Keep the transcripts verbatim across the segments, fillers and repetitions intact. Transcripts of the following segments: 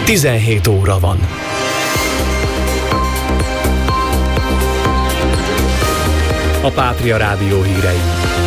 tizenhét óra van. A Pátria Rádió hírei.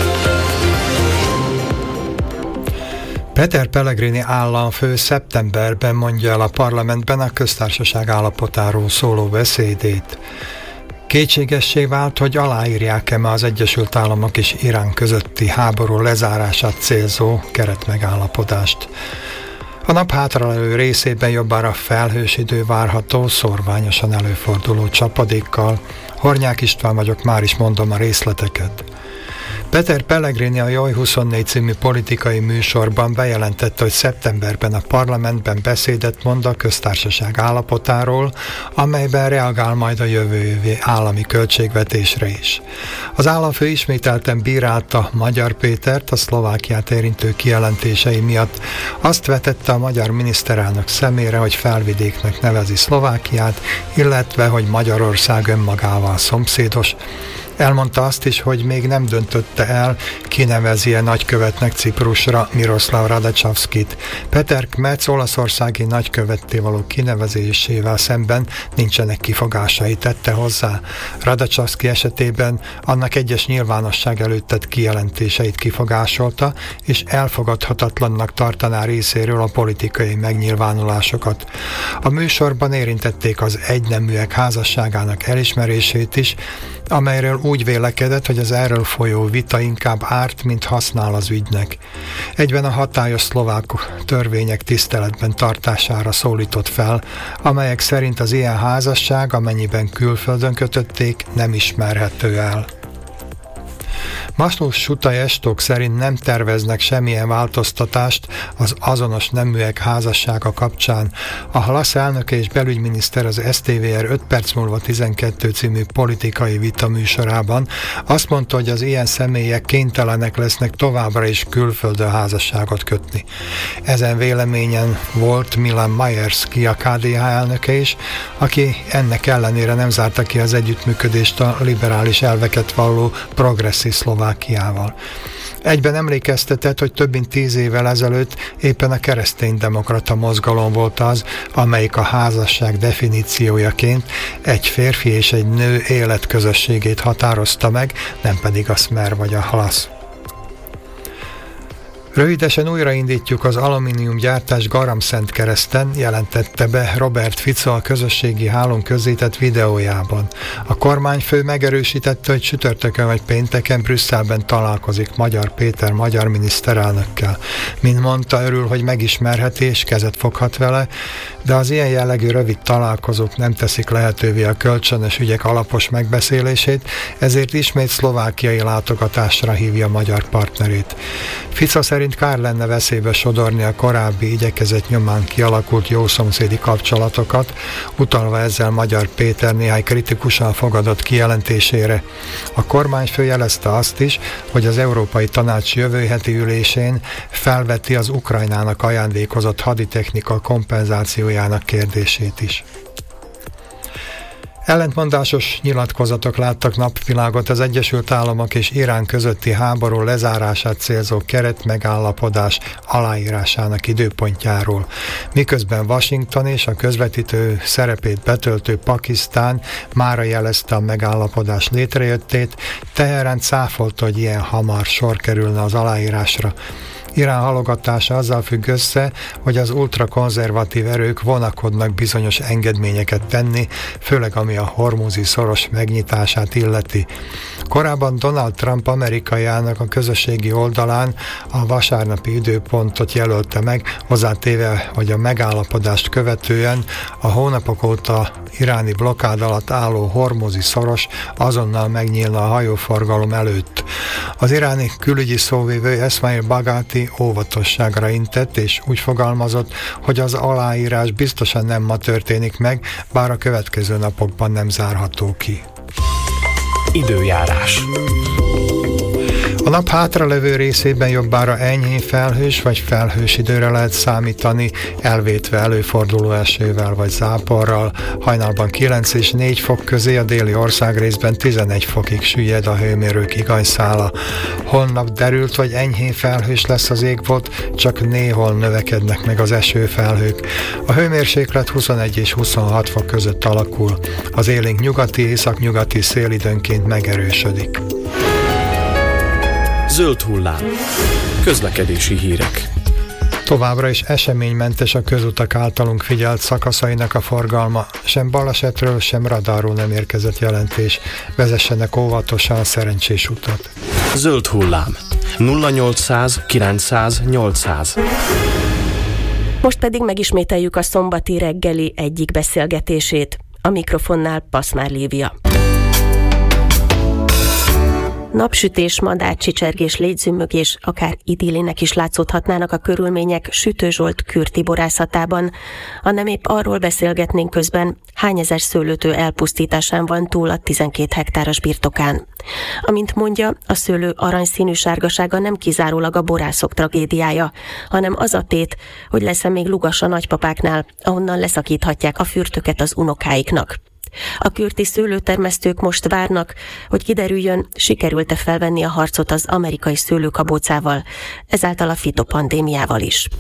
Peter Pellegrini államfő szeptemberben mondja el a parlamentben a köztársaság állapotáról szóló beszédét. Kétségessé vált, hogy aláírják-e ma az Egyesült Államok és Irán közötti háború lezárását célzó keretmegállapodást. A nap hátralevő részében jobbára felhős idő várható, szorványosan előforduló csapadékkal. Hornyák István vagyok, már is mondom a részleteket. Peter Pellegrini a Jaj huszonnégy című politikai műsorban bejelentette, hogy szeptemberben a parlamentben beszédet mond a köztársaság állapotáról, amelyben reagál majd a jövő évi állami költségvetésre is. Az államfő ismételten bírálta Magyar Pétert a Szlovákiát érintő kijelentései miatt. Azt vetette a magyar miniszterelnök szemére, hogy felvidéknek nevezi Szlovákiát, illetve hogy Magyarország önmagával szomszédos. Elmondta azt is, hogy még nem döntötte el, kinevezi-e nagykövetnek Ciprusra Miroslav Radečavskit. Peter Kmec olaszországi nagykövetté való kinevezésével szemben nincsenek kifogásai, tette hozzá. Radečavski esetében annak egyes nyilvánosság előtt tett kijelentéseit kifogásolta, és elfogadhatatlannak tartaná részéről a politikai megnyilvánulásokat. A műsorban érintették az egyneműek házasságának elismerését is, amelyről úgy vélekedett, hogy az erről folyó vita inkább árt, mint használ az ügynek. Egyben a hatályos szlovák törvények tiszteletben tartására szólított fel, amelyek szerint az ilyen házasság, amennyiben külföldön kötötték, nem ismerhető el. Maslós Sutai Estók szerint nem terveznek semmilyen változtatást az azonos neműek házassága kapcsán. A Halasz elnöke és belügyminiszter az es té vé er öt perc múlva tizenkettő című politikai vita műsorában azt mondta, hogy az ilyen személyek kénytelenek lesznek továbbra is külföldön házasságot kötni. Ezen véleményen volt Milan Majerski, a ká dé há elnöke is, aki ennek ellenére nem zárta ki az együttműködést a liberális elveket valló progresszív Szlovákiával. Egyben emlékeztetett, hogy több mint tíz évvel ezelőtt éppen a kereszténydemokrata mozgalom volt az, amelyik a házasság definíciójaként egy férfi és egy nő életközösségét határozta meg, nem pedig a Smer vagy a Halasz. Rövidesen újraindítjuk az alumíniumgyártás Garamszentkereszten, jelentette be Robert Fico a közösségi hálón közzétett videójában. A kormányfő megerősítette, hogy csütörtökön vagy pénteken Brüsszelben találkozik Magyar Péter magyar miniszterelnökkel. Mint mondta, örül, hogy megismerheti és kezet foghat vele, de az ilyen jellegű rövid találkozók nem teszik lehetővé a kölcsönös ügyek alapos megbeszélését, ezért ismét szlovákiai látogatásra hívja magyar partnerét. Fico szerint kár lenne veszélybe sodorni a korábbi igyekezet nyomán kialakult jószomszédi kapcsolatokat, utalva ezzel Magyar Péter néhány kritikusan fogadott kijelentésére. A kormányfő jelezte azt is, hogy az Európai Tanács jövő heti ülésén felveti az Ukrajnának ajándékozott haditechnika kompenzációjának kérdését is. Ellentmondásos nyilatkozatok láttak napvilágot az Egyesült Államok és Irán közötti háború lezárását célzó keretmegállapodás aláírásának időpontjáról, miközben Washington és a közvetítő szerepét betöltő Pakisztán mára jelezte a megállapodás létrejöttét, Teherán cáfolta, hogy ilyen hamar sor kerülne az aláírásra. Irán halogatása azzal függ össze, hogy az ultrakonzervatív erők vonakodnak bizonyos engedményeket tenni, főleg ami a hormuzi szoros megnyitását illeti. Korábban Donald Trump amerikaiának a közösségi oldalán a vasárnapi időpontot jelölte meg, hozzátéve, hogy a megállapodást követően a hónapok óta iráni blokkád alatt álló hormuzi szoros azonnal megnyílna a hajóforgalom előtt. Az iráni külügyi szóvivő Esmail Bagati óvatosságra intett, és úgy fogalmazott, hogy az aláírás biztosan nem ma történik meg, bár a következő napokban nem zárható ki. Időjárás. A nap hátralevő részében jobbára enyhén felhős vagy felhős időre lehet számítani, elvétve előforduló esővel vagy záporral. Hajnalban kilenc és négy fok közé, a déli országrészben tizenegy fokig süllyed a hőmérők higanyszála. Holnap derült vagy enyhén felhős lesz az égbolt, csak néhol növekednek meg az esőfelhők. A hőmérséklet huszonegy és huszonhat fok között alakul. Az élénk nyugati, északnyugati szél időnként megerősödik. Zöld hullám. Közlekedési hírek. Továbbra is eseménymentes a közutak általunk figyelt szakaszainak a forgalma, sem balesetről, sem radarról nem érkezett jelentés. Vezessenek óvatosan, szerencsés utat. Zöld hullám. nulla nyolcszáz kilencszáz nyolcszáz. Most pedig megismételjük a szombati reggeli egyik beszélgetését. A mikrofonnál Paszmár Lívia. Napsütés, madárcsicsergés, légyzümmögés, akár idillinek is látszódhatnának a körülmények Sütő Zsolt kürti borászatában, hanem épp arról beszélgetnénk közben, hány ezer szőlőtő elpusztításán van túl a tizenkét hektáros birtokán. Amint mondja, a szőlő aranyszínű sárgasága nem kizárólag a borászok tragédiája, hanem az a tét, hogy lesz-e még lugas a nagypapáknál, ahonnan leszakíthatják a fürtöket az unokáiknak. A kürti szőlőtermesztők most várnak, hogy kiderüljön, sikerült-e felvenni a harcot az amerikai szőlőkabócával, ezáltal a fitopandémiával is.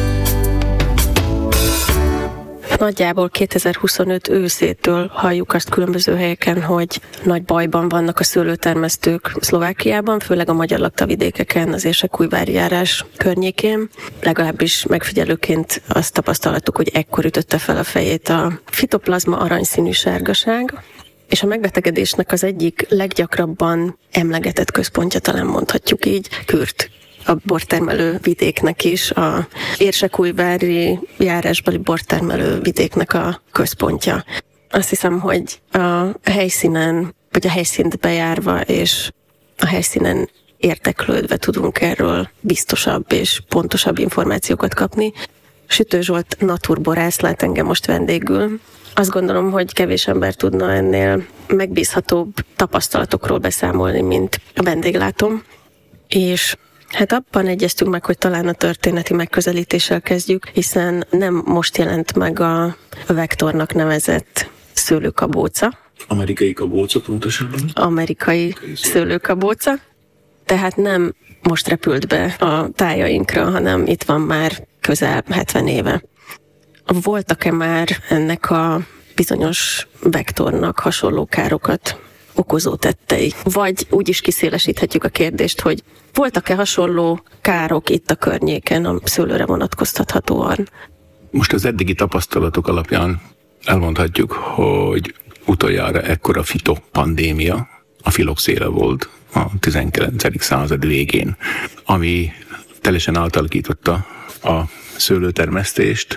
Nagyjából kétezer-huszonöt őszétől halljuk azt különböző helyeken, hogy nagy bajban vannak a szőlőtermesztők Szlovákiában, főleg a magyar laktavidékeken, az Érsekújvári járás környékén. Legalábbis megfigyelőként azt tapasztaltuk, hogy ekkor ütötte fel a fejét a fitoplazma aranyszínű sárgaság, és a megbetegedésnek az egyik leggyakrabban emlegetett központja, talán mondhatjuk így, Kürt. A bortermelő vidéknek is, a Érsekújvári járásbeli bortermelő vidéknek a központja. Azt hiszem, hogy a helyszínen, vagy a helyszínt bejárva, és a helyszínen érdeklődve tudunk erről biztosabb és pontosabb információkat kapni. Sütő Zsolt naturborász lát engem most vendégül. Azt gondolom, hogy kevés ember tudna ennél megbízhatóbb tapasztalatokról beszámolni, mint a vendéglátom. És hát abban egyeztünk meg, hogy talán a történeti megközelítéssel kezdjük, hiszen nem most jelent meg a Vektornak nevezett szőlőkabóca. Amerikai kabóca pontosan. Amerikai szőlőkabóca. Tehát nem most repült be a tájainkra, hanem itt van már közel hetven éve. Voltak-e már ennek a bizonyos Vektornak hasonló károkat okozó tettei? Vagy úgy is kiszélesíthetjük a kérdést, hogy voltak-e hasonló károk itt a környéken a szőlőre vonatkoztathatóan? Most az eddigi tapasztalatok alapján elmondhatjuk, hogy utoljára ekkora fitopandémia a filoxéra volt a tizenkilencedik század végén, ami teljesen átalakította a szőlőtermesztést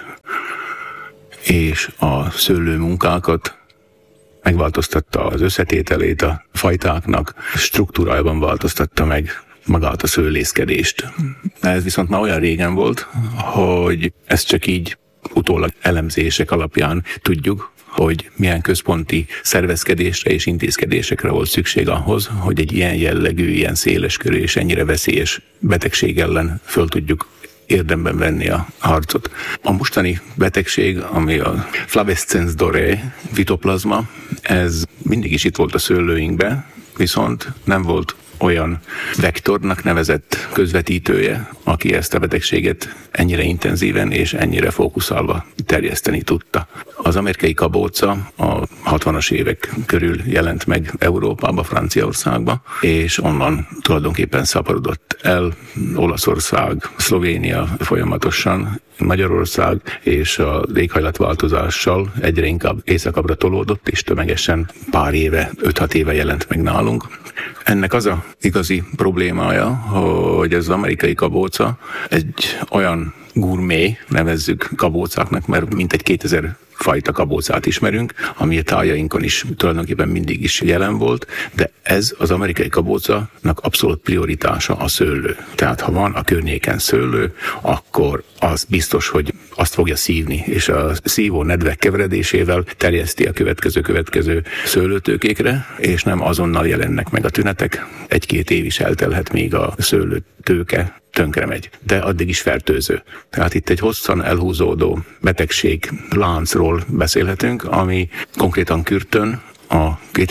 és a szőlőmunkákat, megváltoztatta az összetételét a fajtáknak, struktúrájában változtatta meg magát a szőlészkedést. Ez viszont már olyan régen volt, hogy ezt csak így utólag elemzések alapján tudjuk, hogy milyen központi szervezkedésre és intézkedésekre volt szükség ahhoz, hogy egy ilyen jellegű, ilyen széleskörű és ennyire veszélyes betegség ellen föl tudjuk érdemben venni a harcot. A mostani betegség, ami a Flavescens doré fitoplazma, ez mindig is itt volt a szőlőinkben, viszont nem volt olyan vektornak nevezett közvetítője, aki ezt a betegséget ennyire intenzíven és ennyire fókuszálva terjeszteni tudta. Az amerikai kabóca a hatvanas évek körül jelent meg Európába, Franciaországba, és onnan tulajdonképpen szaporodott el Olaszország, Szlovénia folyamatosan, Magyarország és a éghajlatváltozással egyre inkább északabbra tolódott, és tömegesen pár éve, öt-hat éve jelent meg nálunk. Ennek az a igazi problémája, hogy ez az amerikai kabóca egy olyan gurmé, nevezzük kabócáknak, mert mintegy kétezer fajta kabócát ismerünk, ami a tájainkon is tulajdonképpen mindig is jelen volt, de ez az amerikai kabócanak abszolút prioritása a szőlő. Tehát ha van a környéken szőlő, akkor az biztos, hogy azt fogja szívni, és a szívó nedvek keveredésével terjeszti a következő-következő szőlőtőkékre, és nem azonnal jelennek meg a tünetek. Egy-két év is eltelhet, míg a szőlőtőke tönkre megy, de addig is fertőző. Tehát itt egy hosszan elhúzódó betegség láncról beszélhetünk, ami konkrétan Kürtön a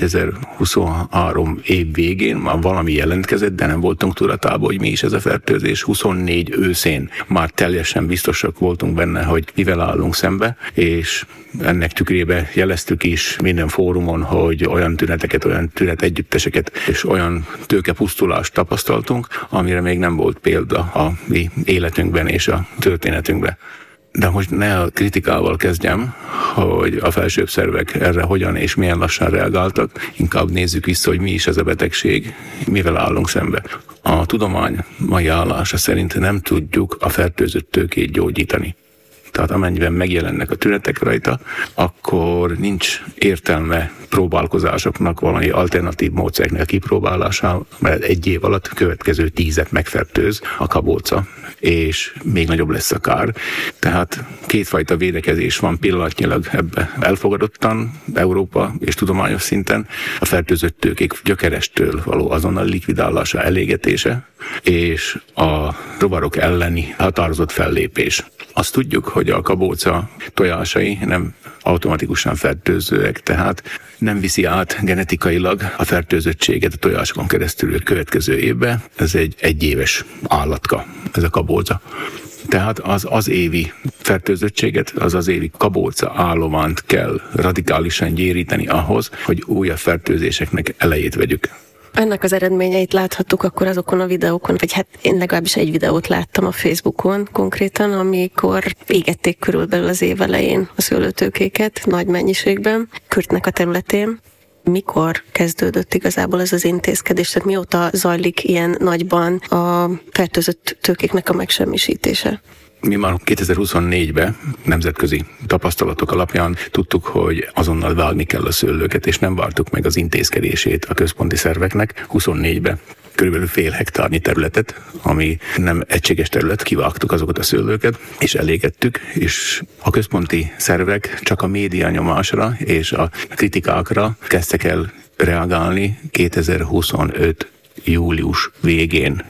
kétezer-huszonhárom év végén már valami jelentkezett, de nem voltunk tudatában, hogy mi is ez a fertőzés. huszonnégy őszén már teljesen biztosak voltunk benne, hogy mivel állunk szembe, és ennek tükrébe jeleztük is minden fórumon, hogy olyan tüneteket, olyan tünet együtteseket és olyan tőkepusztulást tapasztaltunk, amire még nem volt példa a mi életünkben és a történetünkben. De most ne a kritikával kezdjem, hogy a felsőbb szervek erre hogyan és milyen lassan reagáltak, inkább nézzük vissza, hogy mi is ez a betegség, mivel állunk szembe. A tudomány mai állása szerint nem tudjuk a fertőzött tőkét gyógyítani. Tehát amennyiben megjelennek a tünetek rajta, akkor nincs értelme próbálkozásoknak, valami alternatív módszereknek kipróbálására, mert egy év alatt következő tízet megfertőz a kabóca, és még nagyobb lesz a kár. Tehát kétfajta védekezés van pillanatnyilag ebbe elfogadottan, Európa és tudományos szinten. A fertőzött tőkék gyökerestől való azonnal likvidálása, elégetése, és a rovarok elleni határozott fellépés. Azt tudjuk, hogy a kabóca tojásai nem automatikusan fertőzőek, tehát nem viszi át genetikailag a fertőzöttséget a tojásokon keresztül a következő évbe. Ez egy egyéves állatka, ez a kabóca. Tehát az az évi fertőzöttséget, az az évi kabóca állományt kell radikálisan gyéríteni ahhoz, hogy újabb fertőzéseknek elejét vegyük. Ennek az eredményeit láthattuk akkor azokon a videókon, vagy hát én legalábbis egy videót láttam a Facebookon konkrétan, amikor égették körülbelül az év elején a szőlőtőkéket nagy mennyiségben, Kürtnek a területén. Mikor kezdődött igazából ez az intézkedés? Tehát mióta zajlik ilyen nagyban a fertőzött tőkéknek a megsemmisítése? Mi már kétezer-huszonnégyben nemzetközi tapasztalatok alapján tudtuk, hogy azonnal vágni kell a szőlőket, és nem vártuk meg az intézkedését a központi szerveknek. huszonnégyben körülbelül fél hektárnyi területet, ami nem egységes terület, kivágtuk azokat a szőlőket, és elégettük, és a központi szervek csak a média nyomásra és a kritikákra kezdtek el reagálni kétezer-huszonöt július végén.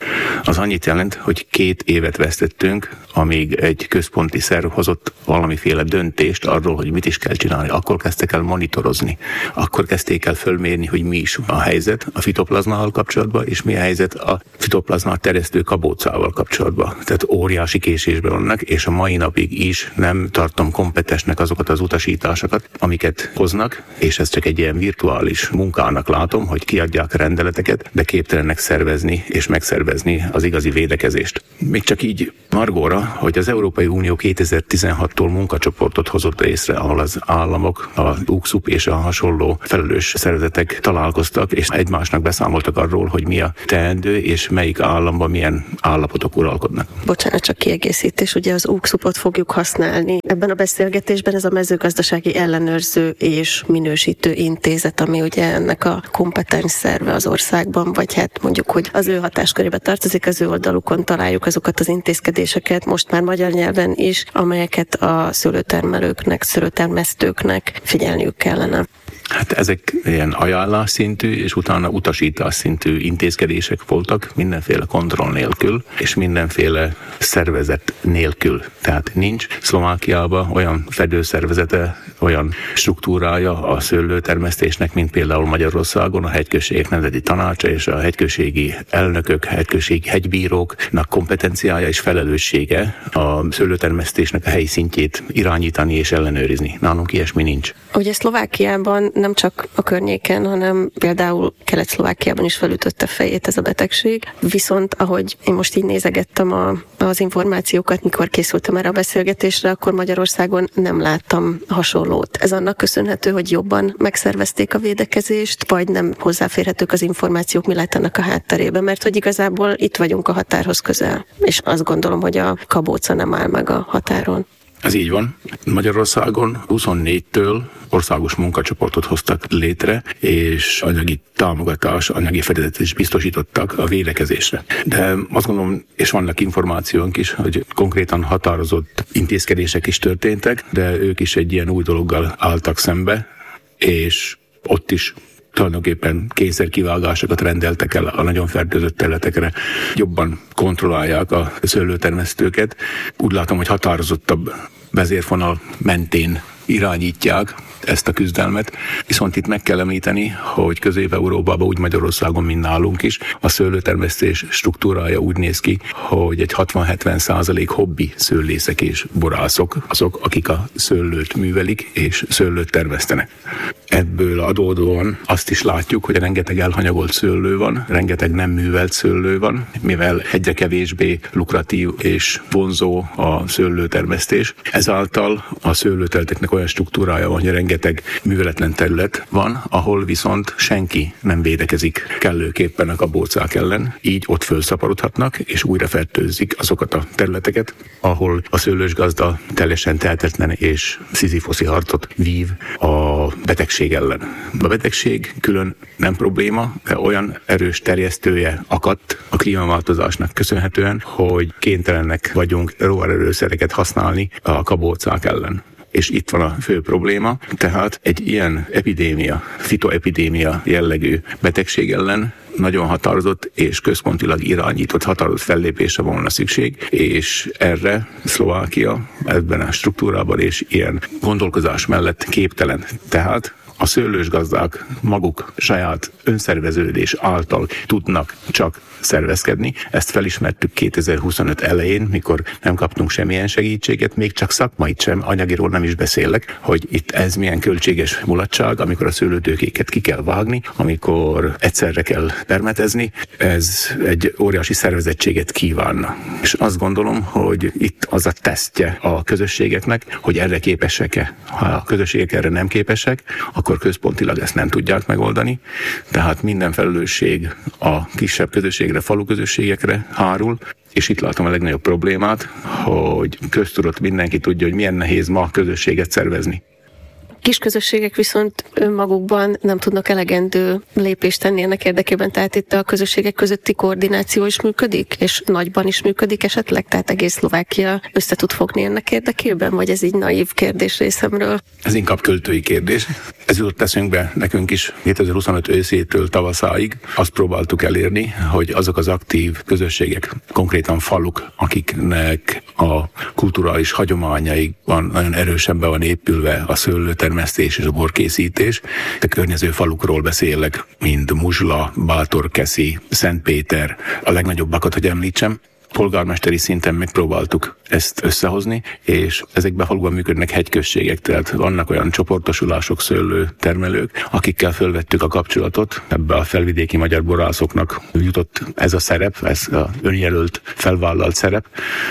Az annyit jelent, hogy két évet vesztettünk, amíg egy központi szerv hozott valamiféle döntést arról, hogy mit is kell csinálni. Akkor kezdtek el monitorozni. Akkor kezdték el fölmérni, hogy mi is a helyzet a fitoplazmával kapcsolatban, és mi a helyzet a fitoplazmát terjesztő kabócával kapcsolatban. Tehát óriási késésben vannak, és a mai napig is nem tartom kompetensnek azokat az utasításokat, amiket hoznak, és ez csak egy ilyen virtuális munkának látom, hogy kiadják a rendeleteket, de képtelenek szervezni és megszervezni az igazi védekezést. Még csak így margóra, hogy az Európai Unió kétezer-tizenhattól munkacsoportot hozott részre, ahol az államok, az u ká es u pé és a hasonló felelős szervezetek találkoztak, és egymásnak beszámoltak arról, hogy mi a teendő, és melyik államban milyen állapotok uralkodnak. Bocsánat, csak kiegészítés, ugye az u ká es u pé-ot fogjuk használni. Ebben a beszélgetésben ez a mezőgazdasági ellenőrző és minősítő intézet, ami ugye ennek a kompetens szerve az országban, vagy hát mondjuk, hogy az ő hatáskörébe tartozik, az ő oldalukon találjuk azokat az intézkedéseket, most már magyar nyelven is, amelyeket a szőlőtermelőknek, szőlőtermesztőknek figyelniük kellene. Hát ezek ilyen ajánlás szintű, és utána utasítás szintű intézkedések voltak, mindenféle kontroll nélkül, és mindenféle szervezet nélkül. Tehát nincs Szlovákiában olyan fedőszervezete, olyan struktúrája a szőlőtermesztésnek, mint például Magyarországon a hegyközségek nemzeti tanácsa és a hegyközségi elnökök, hegyközségi hegybíróknak kompetenciája és felelőssége a szőlőtermesztésnek a helyi szintjét irányítani és ellenőrizni. Nálunk ilyesmi nincs. Ugye Szlovákiában nem csak a környéken, hanem például Kelet-Szlovákiában is felütötte fejét ez a betegség. Viszont ahogy én most így nézegettem a, az információkat, mikor készültem erre a beszélgetésre, akkor Magyarországon nem láttam hasonlót. Ez annak köszönhető, hogy jobban megszervezték a védekezést, vagy nem hozzáférhetők az információk, mi lett ennek a hátterében, mert hogy igazából itt vagyunk a határhoz közel. És azt gondolom, hogy a kabóca nem áll meg a határon. Ez így van. Magyarországon huszonnégytől országos munkacsoportot hoztak létre, és anyagi támogatás, anyagi fedezetet is biztosítottak a védekezésre. De azt gondolom, és vannak információnk is, hogy konkrétan határozott intézkedések is történtek, de ők is egy ilyen új dologgal álltak szembe, és ott is tulajdonképpen kényszerkivágásokat rendeltek el a nagyon fertőzött területekre, jobban kontrollálják a szőlőtermesztőket. Úgy látom, hogy határozottabb vezérfonal mentén irányítják ezt a küzdelmet. Viszont itt meg kell említeni, hogy Közép-Európában, úgy Magyarországon, mint nálunk is, a szőlőtermesztés struktúrája úgy néz ki, hogy egy hatvan-hetven százalék hobbi szőlészek és borászok, azok, akik a szőlőt művelik és szőlőt termesztenek. Ebből adódóan azt is látjuk, hogy rengeteg elhanyagolt szőlő van, rengeteg nem művelt szőlő van, mivel egyre kevésbé lukratív és vonzó a szőlőtermesztés. Ezáltal a szőlőterületeknek olyan struktúrája van, hogy rengeteg műveletlen terület van, ahol viszont senki nem védekezik kellőképpen a kabócák ellen, így ott fölszaporodhatnak, és újra fertőzik azokat a területeket, ahol a szőlős gazda teljesen tehetetlen és szizifoszi harcot vív a betegség ellen. A betegség külön nem probléma, de olyan erős terjesztője akadt a klímaváltozásnak köszönhetően, hogy kénytelenek vagyunk rovarerőszereket használni a kabócák ellen. És itt van a fő probléma, tehát egy ilyen epidémia, fitoepidémia jellegű betegség ellen nagyon határozott és központilag irányított határozott fellépésre volna szükség, és erre Szlovákia ebben a struktúrában és ilyen gondolkozás mellett képtelen. Tehát a szőlős gazdák maguk saját önszerveződés által tudnak csak szervezkedni. Ezt felismertük kétezer-huszonöt elején, mikor nem kaptunk semmilyen segítséget, még csak szakmait sem, anyagiról nem is beszélek, hogy itt ez milyen költséges mulatság, amikor a szőlőtőkéket ki kell vágni, amikor egyszerre kell permetezni, ez egy óriási szervezettséget kívánna. És azt gondolom, hogy itt az a tesztje a közösségeknek, hogy erre képesek-e. Ha a közösségek erre nem képesek, akkor központilag ezt nem tudják megoldani. Tehát minden felelősség a kisebb közösségre, falu közösségekre hárul, és itt látom a legnagyobb problémát, hogy köztudott mindenki tudja, hogy milyen nehéz ma közösséget szervezni. Kis közösségek viszont önmagukban nem tudnak elegendő lépést tenni ennek érdekében, tehát itt a közösségek közötti koordináció is működik, és nagyban is működik esetleg, tehát egész Szlovákia össze tud fogni ennek érdekében, vagy ez így naív kérdés részemről? Ez inkább költői kérdés. Ez jutott eszünkbe nekünk is kétezer-huszonöt őszétől tavaszáig. Azt próbáltuk elérni, hogy azok az aktív közösségek, konkrétan faluk, akiknek a kulturális hagyományaikban nagyon erősen be van épülve a szőlőtermesztés és a borkészítés. A környező falukról beszélek, mint Muzsla, Bátorkeszi, Szentpéter, a legnagyobbakat, hogy említsem. Polgármesteri szinten megpróbáltuk ezt összehozni, és ezekben a faluban működnek hegyközségek, tehát vannak olyan csoportosulások, szőlőtermelők, akikkel fölvettük a kapcsolatot. Ebbe a felvidéki magyar borászoknak jutott ez a szerep, ez az önjelölt, felvállalt szerep,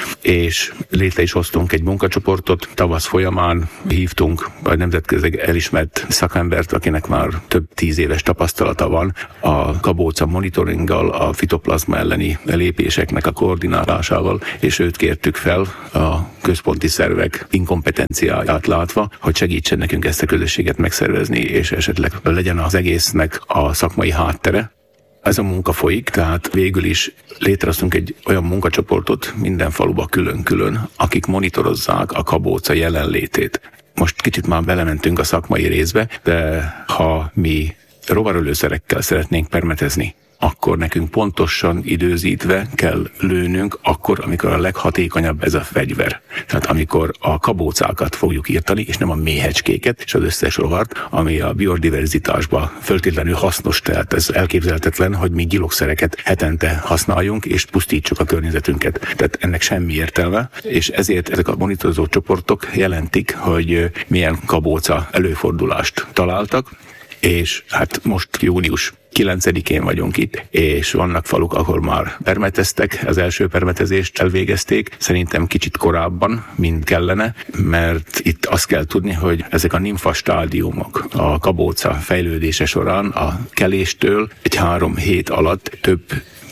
és létre is hoztunk egy munkacsoportot. Tavasz folyamán hívtunk a nemzetközileg elismert szakembert, akinek már több tíz éves tapasztalata van a kabóca monitoringgal, a fitoplazma elleni lépéseknek a koordinálásával, és őt kértük fel a központi szervek inkompetenciáját látva, hogy segítsen nekünk ezt a közösséget megszervezni, és esetleg legyen az egésznek a szakmai háttere. Ez a munka folyik, tehát végül is létrehoztunk egy olyan munkacsoportot minden faluba külön-külön, akik monitorozzák a kabóca jelenlétét. Most kicsit már belementünk a szakmai részbe, de ha mi rovarölőszerekkel szeretnénk permetezni, akkor nekünk pontosan időzítve kell lőnünk akkor, amikor a leghatékonyabb ez a fegyver. Tehát amikor a kabócákat fogjuk írtani, és nem a méhecskéket, és az összes rovart, ami a biodiverzitásban föltétlenül hasznos, tehát ez elképzelhetetlen, hogy mi gyilokszereket hetente használjunk, és pusztítsuk a környezetünket. Tehát ennek semmi értelme, és ezért ezek a monitorozó csoportok jelentik, hogy milyen kabóca előfordulást találtak, és hát most június kilencedikén vagyunk itt, és vannak faluk, ahol már permeteztek, az első permetezést elvégezték, szerintem kicsit korábban, mint kellene, mert itt azt kell tudni, hogy ezek a nimfa stádiumok a kabóca fejlődése során a keléstől egy három hét alatt több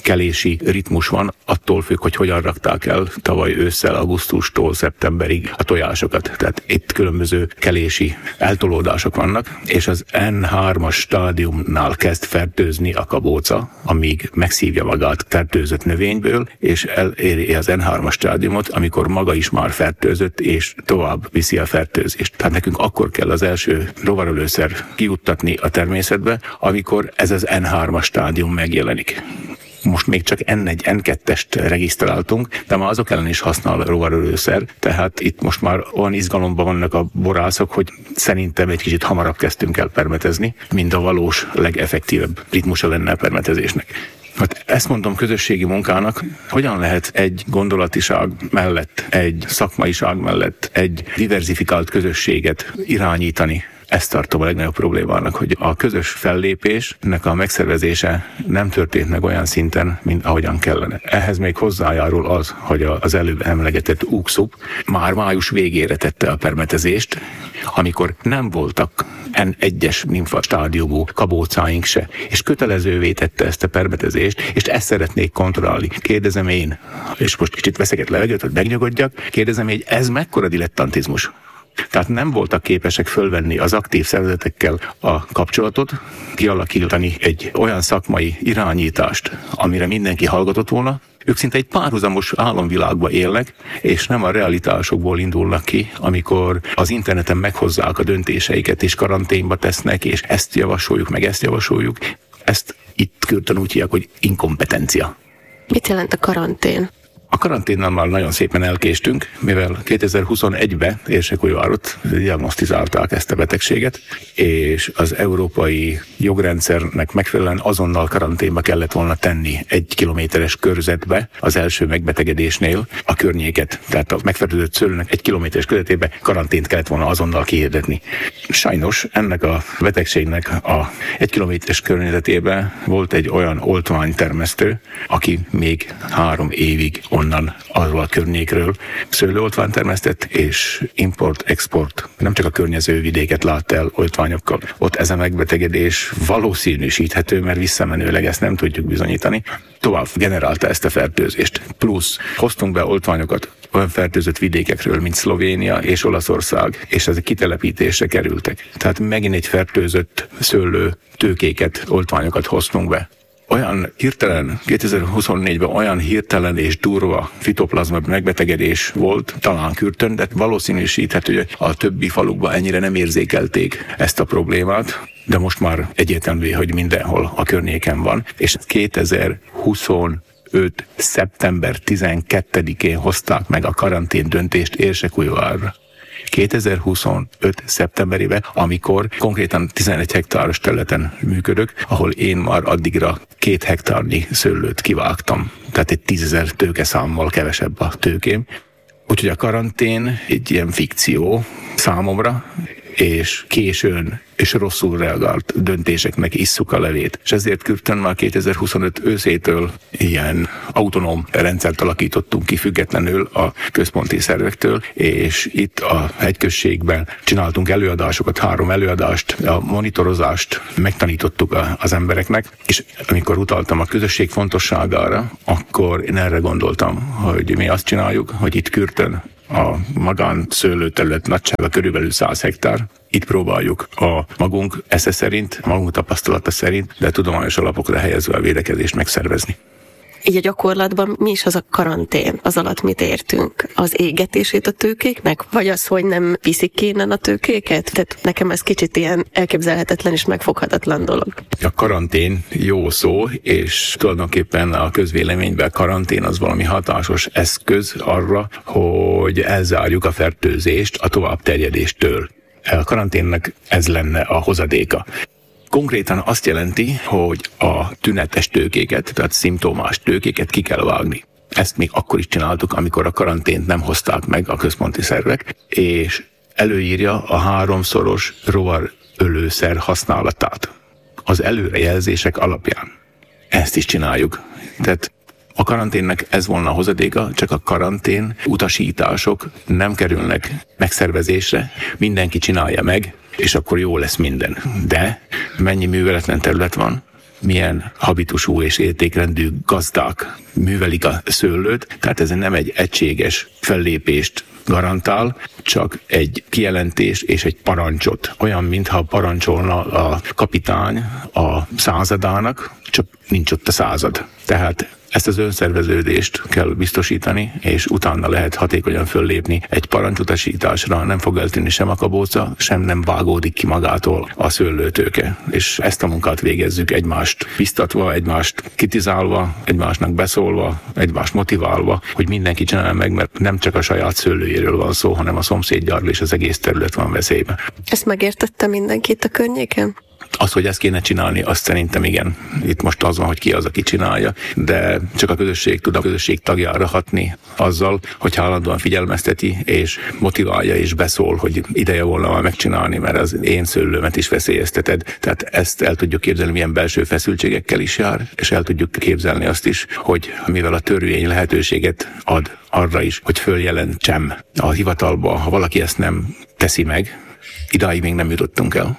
kelési ritmus van, attól függ, hogy hogyan rakták el tavaly ősszel, augusztustól szeptemberig a tojásokat. Tehát itt különböző kelési eltolódások vannak, és az en hármas stádiumnál kezd fertőzni a kabóca, amíg megszívja magát fertőzött növényből, és eléri az en hármas stádiumot, amikor maga is már fertőzött, és tovább viszi a fertőzést. Tehát nekünk akkor kell az első rovarölőszer kijuttatni a természetbe, amikor ez az en hármas stádium megjelenik. Most még csak en egy, en kettest regisztráltunk, de már azok ellen is használ rovarölőszer, tehát itt most már olyan izgalomban vannak a borászok, hogy szerintem egy kicsit hamarabb kezdtünk el permetezni, mint a valós legeffektívebb ritmusa lenne a permetezésnek. Hát ezt mondom közösségi munkának, hogyan lehet egy gondolatiság mellett, egy szakmaiság mellett egy diverzifikált közösséget irányítani. Ezt tartom a legnagyobb problémának, hogy a közös fellépésnek a megszervezése nem történt meg olyan szinten, mint ahogyan kellene. Ehhez még hozzájárul az, hogy az előbb emlegetett UKSZUP már május végére tette a permetezést, amikor nem voltak en egyes nimfa stádiumú kabócáink se, és kötelezővé tette ezt a permetezést, és ezt szeretnék kontrollálni. Kérdezem én, és most kicsit veszek levegőt, hogy megnyugodjak, kérdezem én, ez mekkora dilettantizmus? Tehát nem voltak képesek fölvenni az aktív szervezetekkel a kapcsolatot, kialakítani egy olyan szakmai irányítást, amire mindenki hallgatott volna. Ők szinte egy párhuzamos álomvilágba élnek, és nem a realitásokból indulnak ki, amikor az interneten meghozzák a döntéseiket, és karanténba tesznek, és ezt javasoljuk, meg ezt javasoljuk. Ezt itt Kürtön úgy hívják, hogy inkompetencia. Mit jelent a karantén? A karanténnal már nagyon szépen elkéstünk, mivel kétezer-huszonegyben Érsekújvárot diagnosztizálták ezt a betegséget, és az európai jogrendszernek megfelelően azonnal karanténba kellett volna tenni egy kilométeres körzetbe az első megbetegedésnél a környéket. Tehát a megfertőzött szőlőnek egy kilométeres körzetében karantént kellett volna azonnal kihirdetni. Sajnos ennek a betegségnek a egy kilométeres környezetében volt egy olyan oltványtermesztő, aki még három évig onnan arról a környékről szőlőoltványt termesztett, és import-export nem csak a környező vidéket látta el oltványokkal. Ott ez a megbetegedés valószínűsíthető, mert visszamenőleg ezt nem tudjuk bizonyítani. Tovább generálta ezt a fertőzést. Plusz hoztunk be oltványokat olyan fertőzött vidékekről, mint Szlovénia és Olaszország, és ezek kitelepítésre kerültek. Tehát megint egy fertőzött szőlő tőkéket, oltványokat hoztunk be. Olyan hirtelen, kétezer-huszonnégyben olyan hirtelen és durva fitoplazma megbetegedés volt, talán Kürtön, de valószínűsíthető, hogy a többi falukban ennyire nem érzékelték ezt a problémát, de most már egyértelmű, hogy mindenhol a környéken van, és kétezer-huszonöt. szeptember tizenkettedikén hozták meg a karantén döntést Érsekújvárra. kétezer-huszonöt. szeptemberében, amikor konkrétan tizenegy hektáros területen működök, ahol én már addigra két hektárnyi szőlőt kivágtam. Tehát egy tízezer tőkeszámmal kevesebb a tőkém. Úgyhogy a karantén egy ilyen fikció számomra, és későn és rosszul reagált döntéseknek isszuk a levét. És ezért Kürtön már kétezer-huszonöt őszétől ilyen autonóm rendszert alakítottunk ki függetlenül a központi szervektől, és itt a hegyközségben csináltunk előadásokat, három előadást, a monitorozást megtanítottuk a, az embereknek, és amikor utaltam a közösség fontosságára, akkor én erre gondoltam, hogy mi azt csináljuk, hogy itt Kürtön a magán szőlőterület nagysága körülbelül száz hektár. Itt próbáljuk a magunk esze szerint, a magunk tapasztalata szerint, de tudományos alapokra helyezve a védekezést megszervezni. Így a gyakorlatban mi is az a karantén? Az alatt mit értünk? Az égetését a tőkéknek? Vagy az, hogy nem viszik ki innen a tőkéket? Tehát nekem ez kicsit ilyen elképzelhetetlen és megfoghatatlan dolog. A karantén jó szó, és tulajdonképpen a közvéleményben a karantén az valami hatásos eszköz arra, hogy elzárjuk a fertőzést a továbbterjedéstől. A karanténnek ez lenne a hozadéka. Konkrétan azt jelenti, hogy a tünetes tőkéket, tehát szimptomás tőkéket ki kell vágni. Ezt még akkor is csináltuk, amikor a karantént nem hozták meg a központi szervek, és előírja a háromszoros rovarölőszer használatát az előrejelzések alapján. Ezt is csináljuk. Tehát a karanténnek ez volna a hozadéka, csak a karantén utasítások nem kerülnek megszervezésre, mindenki csinálja meg, és akkor jó lesz minden. De mennyi műveletlen terület van, milyen habitusú és értékrendű gazdák művelik a szőlőt, tehát ez nem egy egységes fellépést garantál, csak egy kijelentés és egy parancsot. Olyan, mintha parancsolna a kapitány a századának, csak nincs ott a század. Tehát ezt az önszerveződést kell biztosítani, és utána lehet hatékonyan föllépni. Egy parancsutasításra nem fog eltűnni sem a kabóca, sem nem vágódik ki magától a szőlőtőke. És ezt a munkát végezzük egymást biztatva, egymást kritizálva, egymásnak beszólva, egymást motiválva, hogy mindenki csinálja meg, mert nem csak a saját szőlőjéről van szó, hanem a szomszédjáról és az egész terület van veszélyben. Ezt megértette mindenki itt a környéken? Az, hogy ezt kéne csinálni, azt szerintem igen. Itt most az van, hogy ki az, aki csinálja, de csak a közösség tud a közösség tagjára hatni azzal, hogy állandóan figyelmezteti, és motiválja, és beszól, hogy ideje volna már megcsinálni, mert az én szőlőmet is veszélyezteted. Tehát ezt el tudjuk képzelni, milyen belső feszültségekkel is jár, és el tudjuk képzelni azt is, hogy mivel a törvény lehetőséget ad arra is, hogy följelentsem a hivatalba, ha valaki ezt nem teszi meg, idáig még nem jutottunk el.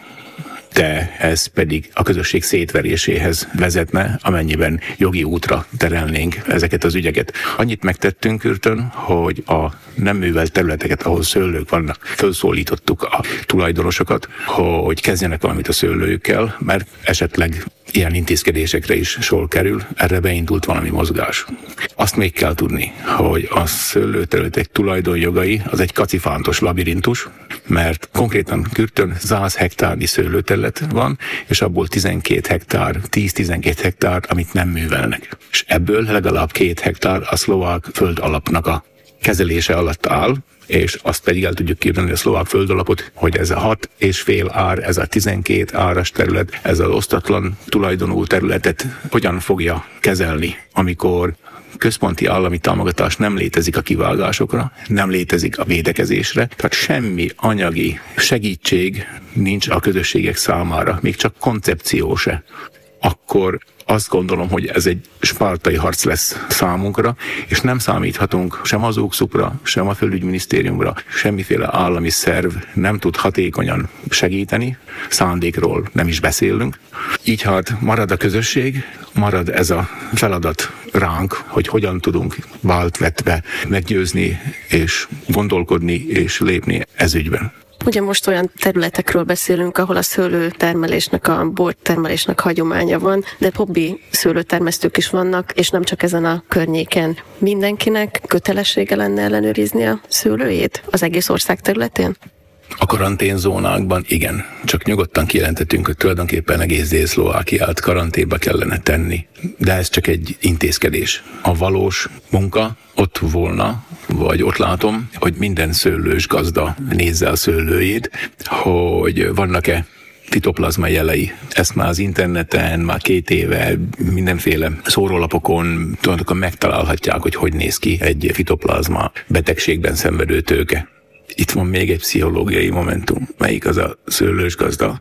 De ez pedig a közösség szétveréséhez vezetne, amennyiben jogi útra terelnénk ezeket az ügyeket. Annyit megtettünk Kürtön, hogy a nem művelt területeket, ahol szőlők vannak, felszólítottuk a tulajdonosokat, hogy kezdjenek valamit a szőlőjükkel, mert esetleg ilyen intézkedésekre is sor kerül, erre beindult valami mozgás. Azt még kell tudni, hogy a szőlőterületek tulajdonjogai az egy kacifántos labirintus, mert konkrétan Kürtön száz hektárnyi szőlőterület van, és abból tizenkét hektár, tíz-tizenkét hektár, amit nem művelnek. És ebből legalább két hektár a szlovák föld alapnak a kezelése alatt áll, és azt pedig el tudjuk képzelni a szlovák földalapot, hogy ez a hat és fél ár, ez a tizenkét áras terület, ez az osztatlan tulajdonú területet hogyan fogja kezelni, amikor központi állami támogatás nem létezik a kivágásokra, nem létezik a védekezésre, tehát semmi anyagi segítség nincs a közösségek számára, még csak koncepció se. Akkor azt gondolom, hogy ez egy spártai harc lesz számunkra, és nem számíthatunk sem az UKSZUP-ra, sem a Földügyminisztériumra, semmiféle állami szerv nem tud hatékonyan segíteni, szándékról nem is beszélünk. Így hát marad a közösség, marad ez a feladat ránk, hogy hogyan tudunk váltvetve meggyőzni, és gondolkodni, és lépni ez ügyben. Ugye most olyan területekről beszélünk, ahol a szőlőtermelésnek, a bortermelésnek hagyománya van, de hobbi szőlőtermesztők is vannak, és nem csak ezen a környéken. Mindenkinek kötelessége lenne ellenőrizni a szőlőjét az egész ország területén? A karanténzónákban igen, csak nyugodtan kijelentettünk, hogy tulajdonképpen egész Dél-Szlovákiát karanténba kellene tenni, de ez csak egy intézkedés. A valós munka ott volna, vagy ott látom, hogy minden szőlős gazda nézze a szőlőjét, hogy vannak-e fitoplazma jelei. Ezt már az interneten, már két éve mindenféle szórólapokon tulajdonképpen megtalálhatják, hogy hogy néz ki egy fitoplazma betegségben szenvedő tőke. Itt van még egy pszichológiai momentum, melyik az a szőlős gazda,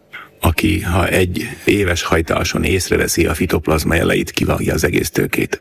aki ha egy éves hajtáson észreveszi a fitoplazma jeleit, kivágja az egész tőkét.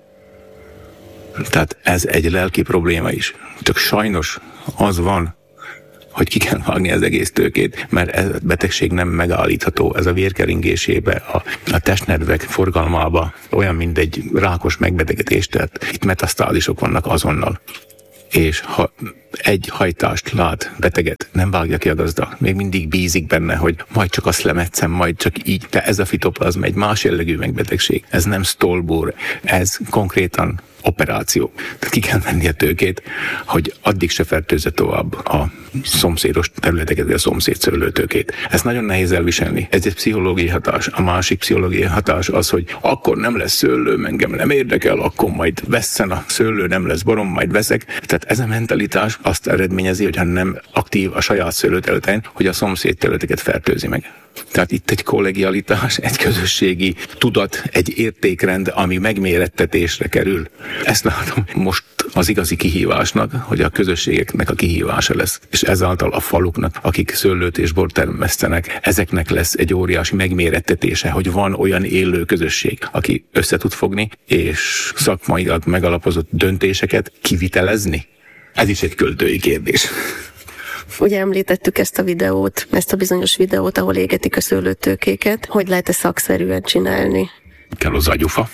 Tehát ez egy lelki probléma is. Csak sajnos az van, hogy ki kell vágni az egész tőkét, mert ez a betegség nem megállítható. Ez a vérkeringésébe, a, a testnedvek forgalmába olyan, mint egy rákos megbetegedés, tehát itt metasztázisok vannak azonnal. És ha egy hajtást lát beteget, nem vágja ki a gazda, még mindig bízik benne, hogy majd csak azt lemetszem, majd csak így, de ez a fitoplazma egy más jellegű megbetegség. Ez nem stolbur, ez konkrétan operáció. Tehát ki kell venni a tőkét, hogy addig se fertőzze tovább a szomszédos területeket, a szomszéd szőlőtőkét. Ez nagyon nehéz elviselni. Ez egy pszichológiai hatás. A másik pszichológiai hatás az, hogy akkor nem lesz szőlő, engem nem érdekel, akkor majd vesszen a szőlő, nem lesz borom, majd veszek. Tehát ez a mentalitás azt eredményezi, hogy ha nem aktív a saját szőlőterületen, hogy a szomszéd területeket fertőzi meg. Tehát itt egy kollegialitás, egy közösségi tudat, egy értékrend, ami megmérettetésre kerül. Ezt látom most az igazi kihívásnak, hogy a közösségeknek a kihívása lesz. És ezáltal a faluknak, akik szőlőt és bort termesztenek, ezeknek lesz egy óriási megmérettetése, hogy van olyan élő közösség, aki össze tud fogni, és szakmailag megalapozott döntéseket kivitelezni. Ez is egy költői kérdés. Ugye említettük ezt a videót, ezt a bizonyos videót, ahol égetik a szőlőtőkéket. Hogy lehet ezt szakszerűen csinálni? Kell az agyufa.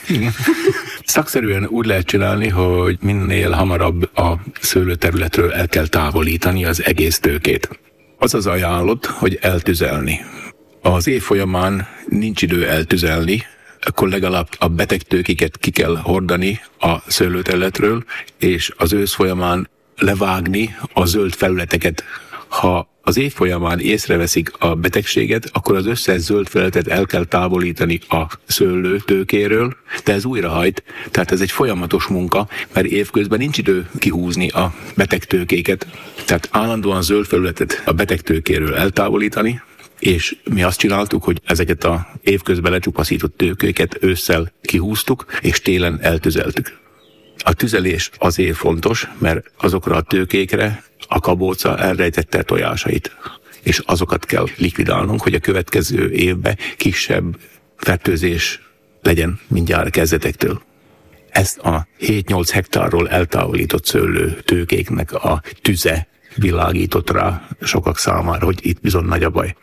Szakszerűen úgy lehet csinálni, hogy minél hamarabb a szőlőterületről el kell távolítani az egész tőkét. Az az ajánlott, hogy eltüzelni. Az év folyamán nincs idő eltüzelni, akkor legalább a beteg tőkéket ki kell hordani a szőlőterületről, és az ősz folyamán levágni a zöld felületeket. Ha az év folyamán észreveszik a betegséget, akkor az összes zöld felületet el kell távolítani a szőlőtőkéről, de ez újrahajt, tehát ez egy folyamatos munka, mert évközben nincs idő kihúzni a beteg tőkéket, tehát állandóan zöld felületet a beteg tőkéről eltávolítani, és mi azt csináltuk, hogy ezeket a évközben lecsupaszított tőkéket ősszel kihúztuk, és télen eltüzeltük. A tüzelés azért fontos, mert azokra a tőkékre a kabóca elrejtette tojásait, és azokat kell likvidálnunk, hogy a következő évben kisebb fertőzés legyen mindjárt kezdetektől. Ezt a hét-nyolc hektárról eltávolított szőlő tőkéknek a tüze világított rá sokak számára, hogy itt bizony nagy a baj.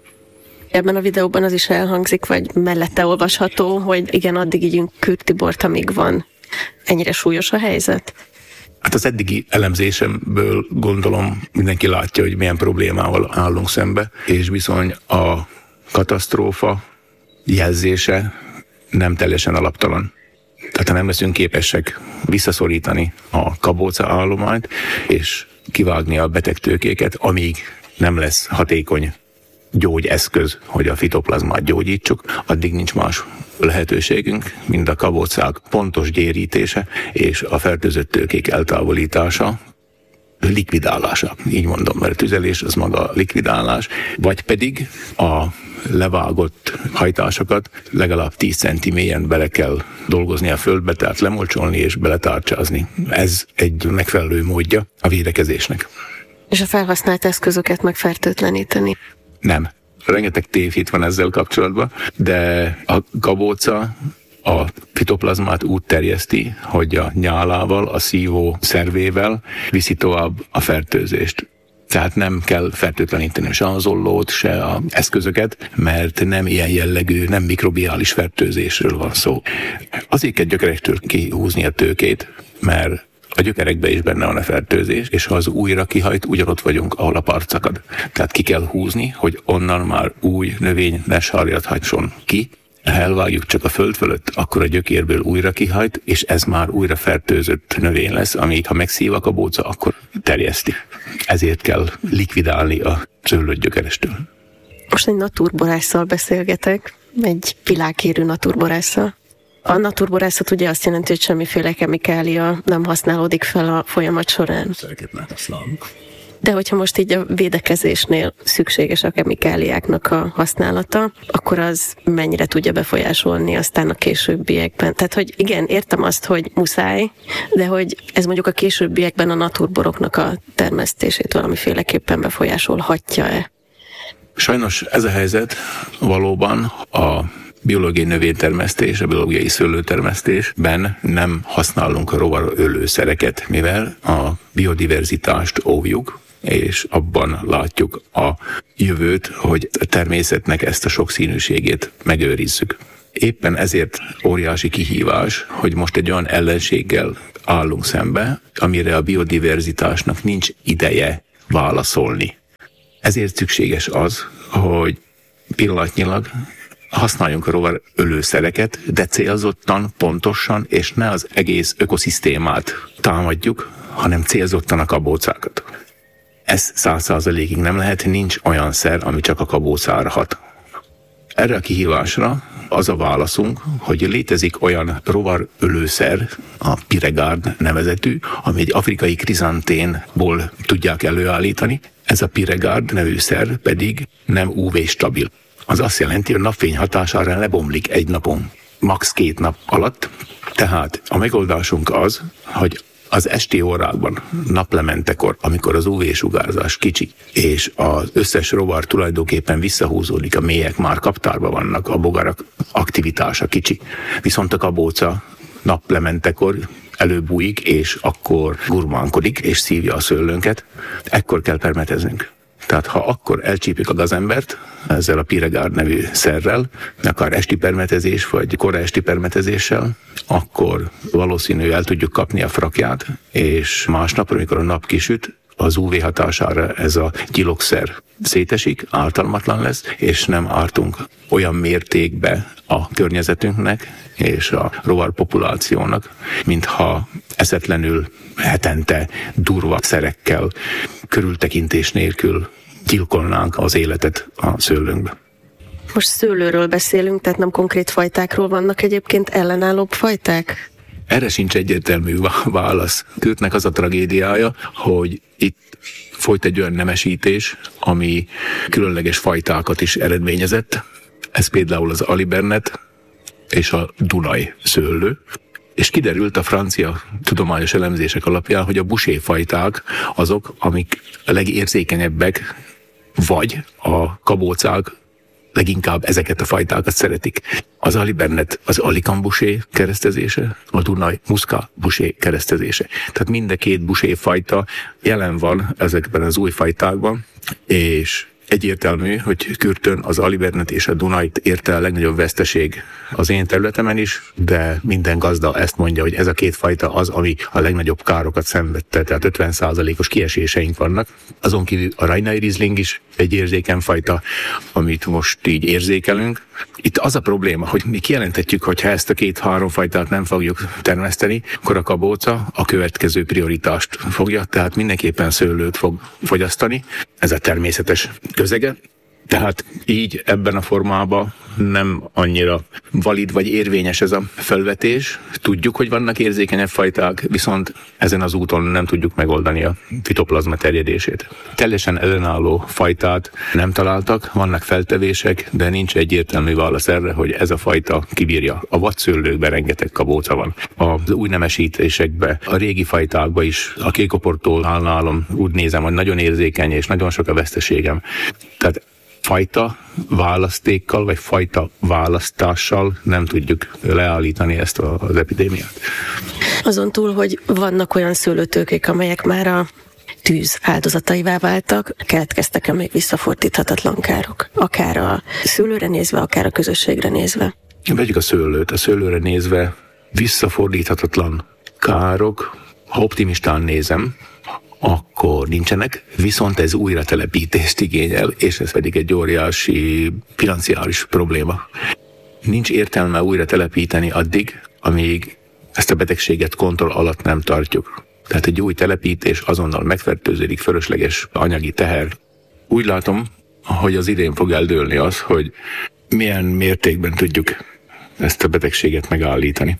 Ebben a videóban az is elhangzik, vagy mellette olvasható, hogy igen, addig ígyünk kürtibort, amíg van. Ennyire súlyos a helyzet? Hát az eddigi elemzésemből gondolom mindenki látja, hogy milyen problémával állunk szembe, és bizony a katasztrófa jelzése nem teljesen alaptalan. Tehát ha nem leszünk képesek visszaszorítani a kabóca állományt, és kivágni a beteg tőkéket, amíg nem lesz hatékony gyógyeszköz, hogy a fitoplazmát gyógyítsuk, addig nincs más lehetőségünk, mint a kabócák pontos gyérítése és a fertőzött tőkék eltávolítása, likvidálása, így mondom, mert tüzelés az maga likvidálás, vagy pedig a levágott hajtásokat legalább tíz centi mélyen bele kell dolgozni a földbe, tehát lemolcsolni és beletárcsázni. Ez egy megfelelő módja a védekezésnek. És a felhasznált eszközöket megfertőtleníteni? Nem. Rengeteg tévhit van ezzel kapcsolatban, de a kabóca a fitoplazmát úgy terjeszti, hogy a nyálával, a szívó szervével viszi tovább a fertőzést. Tehát nem kell fertőtleníteni se az ollót, se az eszközöket, mert nem ilyen jellegű, nem mikrobiális fertőzésről van szó. Azért kell gyökerektől kihúzni a tőkét, mert a gyökerekben is benne van a fertőzés, és ha az újra kihajt, ugyanott vagyunk, ahol a part szakad. Tehát ki kell húzni, hogy onnan már új növény ne sarjadhasson ki. Ha elvágjuk csak a föld fölött, akkor a gyökérből újra kihajt, és ez már újra fertőzött növény lesz, amit ha megszív a kabóca, akkor terjeszti. Ezért kell likvidálni a szőlőt gyökerestől. Most egy naturborásszal beszélgetek, egy világhírű naturborásszal. A naturborászat ugye azt jelenti, hogy semmiféle kemikália nem használódik fel a folyamat során. De hogyha most így a védekezésnél szükséges a kemikáliáknak a használata, akkor az mennyire tudja befolyásolni aztán a későbbiekben. Tehát, hogy igen, értem azt, hogy muszáj, de hogy ez mondjuk a későbbiekben a naturboroknak a termesztését valamiféleképpen befolyásolhatja-e? Sajnos ez a helyzet valóban a biológiai növénytermesztés, a biológiai szőlőtermesztésben nem használunk rovarölőszereket, mivel a biodiverzitást óvjuk, és abban látjuk a jövőt, hogy a természetnek ezt a sokszínűségét megőrizzük. Éppen ezért óriási kihívás, hogy most egy olyan ellenséggel állunk szembe, amire a biodiverzitásnak nincs ideje válaszolni. Ezért szükséges az, hogy pillanatnyilag használjunk a rovarölőszereket, de célzottan, pontosan, és ne az egész ökoszisztémát támadjuk, hanem célzottan a kabócákat. Ez száz százalékig nem lehet, nincs olyan szer, ami csak a kabócára hat. Erre a kihívásra az a válaszunk, hogy létezik olyan rovarölőszer, a Piregard nevezetű, ami egy afrikai krizanténból tudják előállítani. Ez a Piregard nevű szer pedig nem ú vé-stabil. Az azt jelenti, hogy a napfény hatására lebomlik egy napon, max. két nap alatt. Tehát a megoldásunk az, hogy az esti órákban, naplementekor, amikor az ú vé-sugárzás kicsi, és az összes rovar tulajdonképpen visszahúzódik, a mélyek már kaptárban vannak, a bogarak aktivitása kicsi, viszont a kabóca naplementekor előbújik, és akkor gurmánkodik, és szívja a szőlőnket, ekkor kell permeteznünk. Tehát ha akkor elcsípjük a gazembert ezzel a Piregard nevű szerrel, akár esti permetezés, vagy kora esti permetezéssel, akkor valószínű el tudjuk kapni a frakját, és másnap, amikor a nap kisüt, az ú vé hatására ez a gyilokszer szétesik, ártalmatlan lesz, és nem ártunk olyan mértékbe a környezetünknek és a rovarpopulációnak, mintha eszetlenül hetente durva szerekkel, körültekintés nélkül gyilkolnánk az életet a szőlőnkbe. Most szőlőről beszélünk, tehát nem konkrét fajtákról, vannak egyébként ellenállóbb fajták? Erre sincs egyértelmű válasz. Kürtnek az a tragédiája, hogy itt folyt egy olyan nemesítés, ami különleges fajtákat is eredményezett. Ez például az Alibernet és a Dunaj szőlő. És kiderült a francia tudományos elemzések alapján, hogy a Boucher fajták azok, amik a legérzékenyebbek, vagy a kabócák leginkább ezeket a fajtákat szeretik. Az Alibernet az Alicant Boucher keresztezése, a Dunaj Muscat Boucher keresztezése. Tehát mind a két Boucher fajta jelen van ezekben az új fajtákban, és egyértelmű, hogy Kürtön az Alibernet és a Dunajt érte a legnagyobb veszteség az én területemen is, de minden gazda ezt mondja, hogy ez a két fajta az, ami a legnagyobb károkat szenvedte, tehát ötven százalékos kieséseink vannak. Azon kívül a Rajnai Riesling is egy érzékeny fajta, amit most így érzékelünk. Itt az a probléma, hogy mi kijelentetjük, hogy ha ezt a két-három fajtát nem fogjuk termeszteni, akkor a kabóca a következő prioritást fogja, tehát mindenképpen szőlőt fog fogyasztani. Ez a természetes közege. Tehát így ebben a formában nem annyira valid vagy érvényes ez a felvetés. Tudjuk, hogy vannak érzékenyebb fajták, viszont ezen az úton nem tudjuk megoldani a fitoplazma terjedését. Teljesen ellenálló fajtát nem találtak, vannak feltevések, de nincs egyértelmű válasz erre, hogy ez a fajta kibírja. A vadszőlőkben rengeteg kabóca van. Az új nemesítésekben, a régi fajtákban is, a kékoportól állnálom, úgy nézem, hogy nagyon érzékeny és nagyon sok a veszteségem. Tehát fajta választékkal, vagy fajta választással nem tudjuk leállítani ezt az epidémiát. Azon túl, hogy vannak olyan szőlőtőkék, amelyek már a tűz áldozataivá váltak, keletkeztek-e még visszafordíthatatlan károk? Akár a szőlőre nézve, akár a közösségre nézve. Vegyük a szőlőt. A szőlőre nézve visszafordíthatatlan károk, ha optimistán nézem, akkor nincsenek, viszont ez újra telepítést igényel, és ez pedig egy óriási financiális probléma. Nincs értelme újra telepíteni addig, amíg ezt a betegséget kontroll alatt nem tartjuk. Tehát egy új telepítés azonnal megfertőződik, fölösleges anyagi teher. Úgy látom, hogy az idén fog eldőlni az, hogy milyen mértékben tudjuk ezt a betegséget megállítani.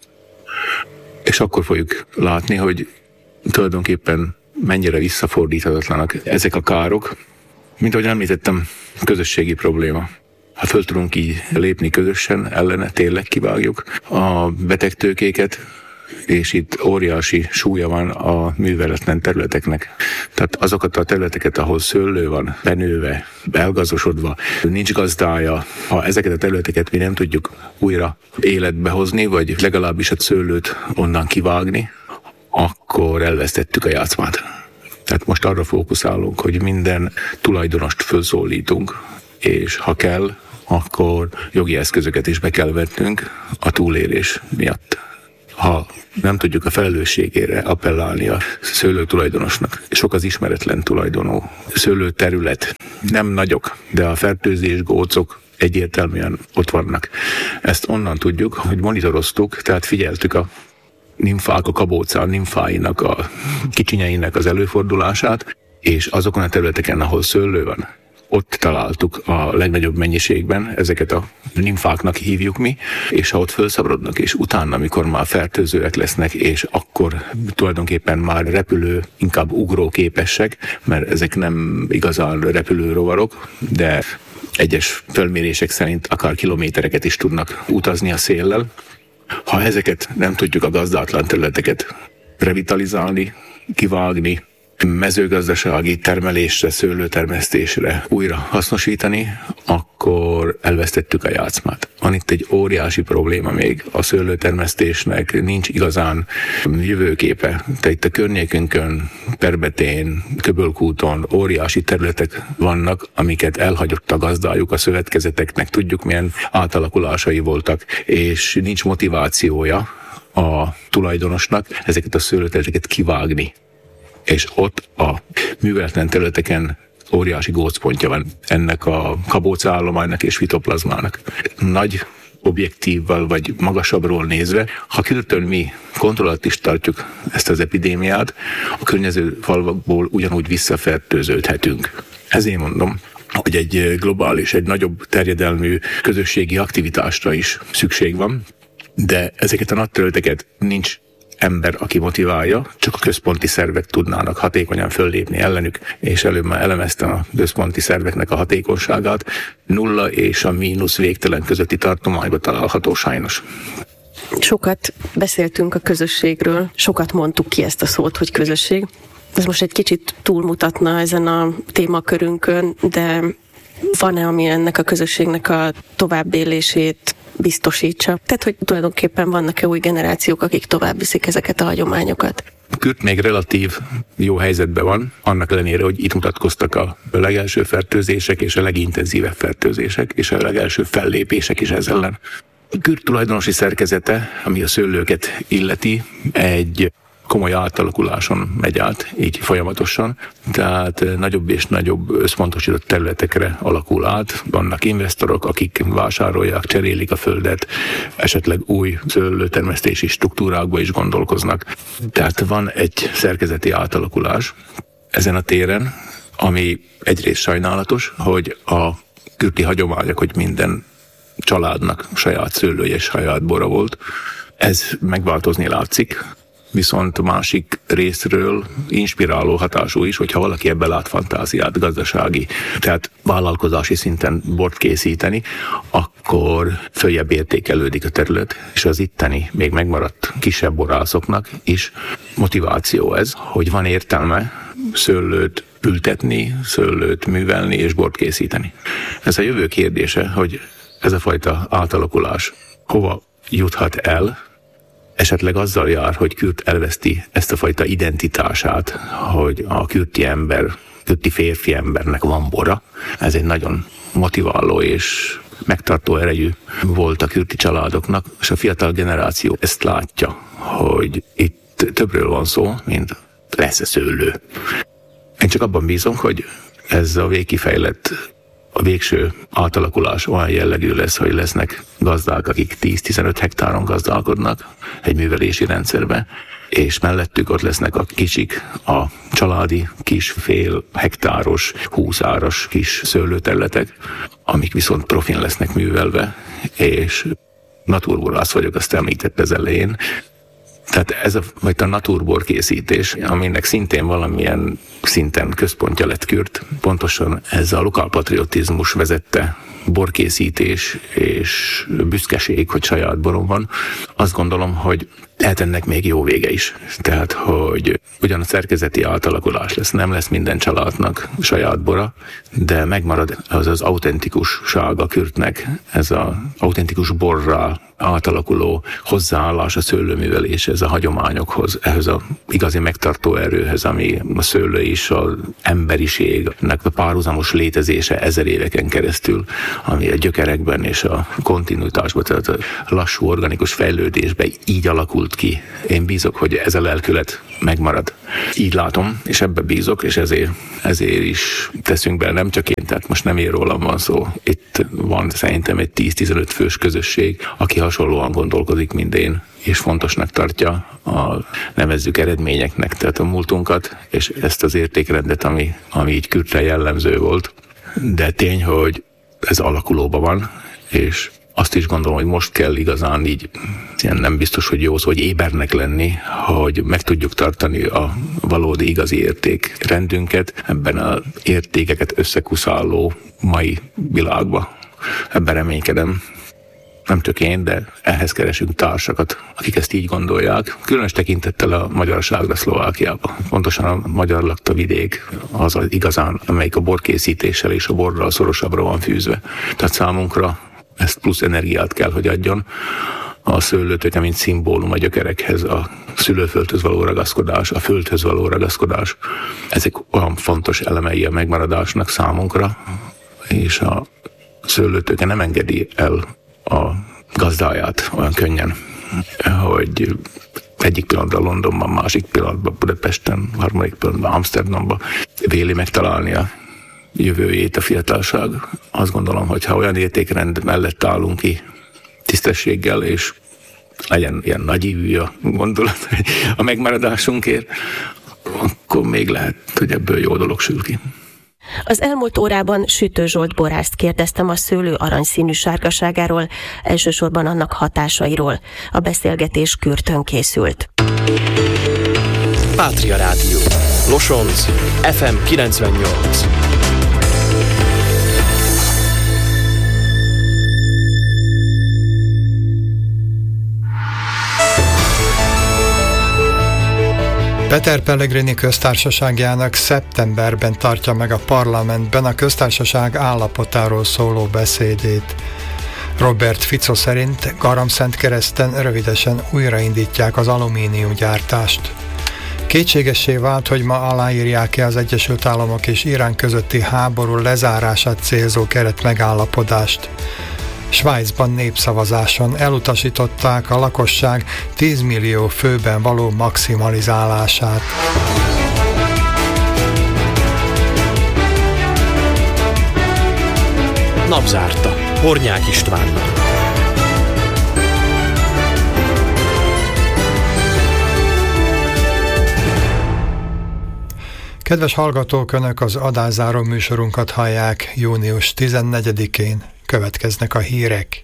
És akkor fogjuk látni, hogy tulajdonképpen mennyire visszafordíthatatlanak ezek a károk. Mint ahogy említettem, közösségi probléma. Ha föl tudunk így lépni közösen, ellene tényleg kivágjuk a betegtőkéket, és itt óriási súlya van a műveletlen területeknek. Tehát azokat a területeket, ahol szőlő van, benőve, belgazosodva, nincs gazdája, ha ezeket a területeket mi nem tudjuk újra életbe hozni, vagy legalábbis a szőlőt onnan kivágni, akkor elvesztettük a játszmát. Tehát most arra fókuszálunk, hogy minden tulajdonost felszólítunk, és ha kell, akkor jogi eszközöket is be kell vetnünk a túlélés miatt. Ha nem tudjuk a felelősségére appellálni a szőlőtulajdonosnak. Sok az ismeretlen tulajdonú szőlőterület. Nem nagyok, de a fertőzés, gócok egyértelműen ott vannak. Ezt onnan tudjuk, hogy monitoroztuk, tehát figyeltük a nimfák, a kabóca, a nimfáinak, a kicsinyeinek az előfordulását, és azokon a területeken, ahol szőlő van, ott találtuk a legnagyobb mennyiségben, ezeket a nimfáknak hívjuk mi, és ha ott felszabarodnak, és utána, amikor már fertőzőek lesznek, és akkor tulajdonképpen már repülő, inkább ugróképesek, mert ezek nem igazán repülő rovarok, de egyes felmérések szerint akár kilométereket is tudnak utazni a széllel. Ha ezeket nem tudjuk, a gazdátlan területeket revitalizálni, kivágni, mezőgazdasági termelésre, szőlőtermesztésre újra hasznosítani, akkor elvesztettük a játszmát. Van itt egy óriási probléma még. A szőlőtermesztésnek nincs igazán jövőképe. Tehát itt a környékünkön, Perbetén, Köbölkúton óriási területek vannak, amiket elhagyott a gazdájuk a szövetkezeteknek. Tudjuk, milyen átalakulásai voltak, és nincs motivációja a tulajdonosnak ezeket a szőlőterületeket kivágni. És ott a műveletlen területeken óriási gócpontja van ennek a kabóca állománynak és fitoplazmának. Nagy objektívval vagy magasabbról nézve, ha Kürtön mi kontroll alatt is tartjuk ezt az epidémiát, a környező falvakból ugyanúgy visszafertőződhetünk. Ezért mondom, hogy egy globális, egy nagyobb terjedelmű közösségi aktivitásra is szükség van, de ezeket a nagy területeket nincs ember, aki motiválja, csak a központi szervek tudnának hatékonyan föllépni ellenük, és előbb már elemeztem a központi szerveknek a hatékonyságát. Nulla és a mínusz végtelen közötti tartományban található sajnos. Sokat beszéltünk a közösségről, sokat mondtuk ki ezt a szót, hogy közösség. Ez most egy kicsit túlmutatna ezen a témakörünkön, de van-e, ami ennek a közösségnek a továbbélését biztosítsa? Tehát, hogy tulajdonképpen vannak-e új generációk, akik tovább viszik ezeket a hagyományokat? Kürt még relatív jó helyzetben van, annak ellenére, hogy itt mutatkoztak a legelső fertőzések és a legintenzívebb fertőzések és a legelső fellépések is ezzel ellen. A Kürt tulajdonosi szerkezete, ami a szőlőket illeti, egy komoly átalakuláson megy át, így folyamatosan, tehát nagyobb és nagyobb összpontosított területekre alakul át. Vannak investorok, akik vásárolják, cserélik a földet, esetleg új szőlőtermesztési struktúrákba is gondolkoznak. Tehát van egy szerkezeti átalakulás ezen a téren, ami egyrészt sajnálatos, hogy a kürti hagyományok, hogy minden családnak saját szőlője és saját bora volt, ez megváltozni látszik. Viszont másik részről inspiráló hatású is, hogyha valaki ebben lát fantáziát, gazdasági, tehát vállalkozási szinten bort készíteni, akkor följebb értékelődik a terület, és az itteni, még megmaradt kisebb borászoknak is motiváció ez, hogy van értelme szőlőt ültetni, szőlőt művelni és bort készíteni. Ez a jövő kérdése, hogy ez a fajta átalakulás hova juthat el, esetleg azzal jár, hogy Kürt elveszti ezt a fajta identitását, hogy a kürti ember, kürti férfi embernek van bora. Ez egy nagyon motiváló és megtartó erejű volt a kürti családoknak, és a fiatal generáció ezt látja, hogy itt többről van szó, mint lesz-e szőlő. Én csak abban bízom, hogy ez a végkifejlett a végső átalakulás olyan jellegű lesz, hogy lesznek gazdák, akik tíz-tizenöt hektáron gazdálkodnak egy művelési rendszerbe, és mellettük ott lesznek a kicsik, a családi kis fél hektáros, húszáros kis szőlőterületek, amik viszont profin lesznek művelve, és naturborász vagyok, azt említett az elején. Tehát ez a fajta naturbor készítés, aminek szintén valamilyen szinten központja lett Kürt, pontosan ez a lokálpatriotizmus vezette borkészítés és büszkeség, hogy saját borom van. Azt gondolom, hogy lehet ennek még jó vége is. Tehát, hogy ugyan a szerkezeti átalakulás lesz, nem lesz minden családnak saját bora, de megmarad az az autentikusság a Kürtnek, ez az autentikus borrá átalakuló hozzáállás a szőlőműveléshez, a hagyományokhoz, ehhez az igazi megtartó erőhez, ami a szőlő is az emberiségnek a párhuzamos létezése ezer éveken keresztül, ami a gyökerekben és a kontinuitásban, tehát a lassú organikus fejlődésben így alakult ki. Én bízok, hogy ez a lelkület megmarad. Így látom, és ebbe bízok, és ezért, ezért is teszünk bele, nem csak én, tehát most nem én rólam van szó. Itt van szerintem egy tíz-tizenöt fős közösség, aki hasonlóan gondolkodik, mint én, és fontosnak tartja a nevezzük eredményeknek, tehát a múltunkat, és ezt az értékrendet, ami, ami így Kürtre jellemző volt. De tény, hogy ez alakulóban van, és azt is gondolom, hogy most kell igazán így, ilyen nem biztos, hogy jó szó, hogy ébernek lenni, hogy meg tudjuk tartani a valódi igazi értékrendünket ebben az értékeket összekuszáló mai világban. Ebben reménykedem. nem csak én, de ehhez keresünk társakat, akik ezt így gondolják. Különös tekintettel a magyarságra Szlovákiában. Pontosan a magyar lakta vidék az, az igazán, amelyik a borkészítéssel és a borral szorosabbra van fűzve. Tehát számunkra ezt plusz energiát kell, hogy adjon. A szőlőtőke, mint szimbólum a gyökerekhez, a szülőföldhöz való ragaszkodás, a földhöz való ragaszkodás. Ezek olyan fontos elemei a megmaradásnak számunkra, és a szőlőtőke nem engedi el a gazdáját olyan könnyen, hogy egyik pillanatban Londonban, másik pillanatban Budapesten, harmadik pillanatban Amsterdamban véli megtalálni a jövőjét a fiatalság. Azt gondolom, hogy ha olyan értékrend mellett állunk ki tisztességgel, és legyen ilyen nagyívű a gondolat a megmaradásunkért, akkor még lehet, hogy ebből jó dolog sül ki. Az elmúlt órában Sütő Zsolt borászt kérdeztem a szőlő aranyszínű sárgaságáról, elsősorban annak hatásairól. A beszélgetés Kürtön készült. Pátria Rádió. Losonc. ef em kilencvennyolc. Peter Pellegrini köztársaságjának szeptemberben tartja meg a parlamentben a köztársaság állapotáról szóló beszédét. Robert Fico szerint Garamszentkereszten rövidesen újraindítják az alumíniumgyártást. Kétségessé vált, hogy ma aláírják-e az Egyesült Államok és Irán közötti háború lezárását célzó keretmegállapodást. Svájcban népszavazáson elutasították a lakosság tíz millió főben való maximalizálását. Napzárta. Hornyák Istvánnal. Kedves hallgatók, Önök az adászáró műsorunkat hallják június tizennegyedikén. Következnek a hírek.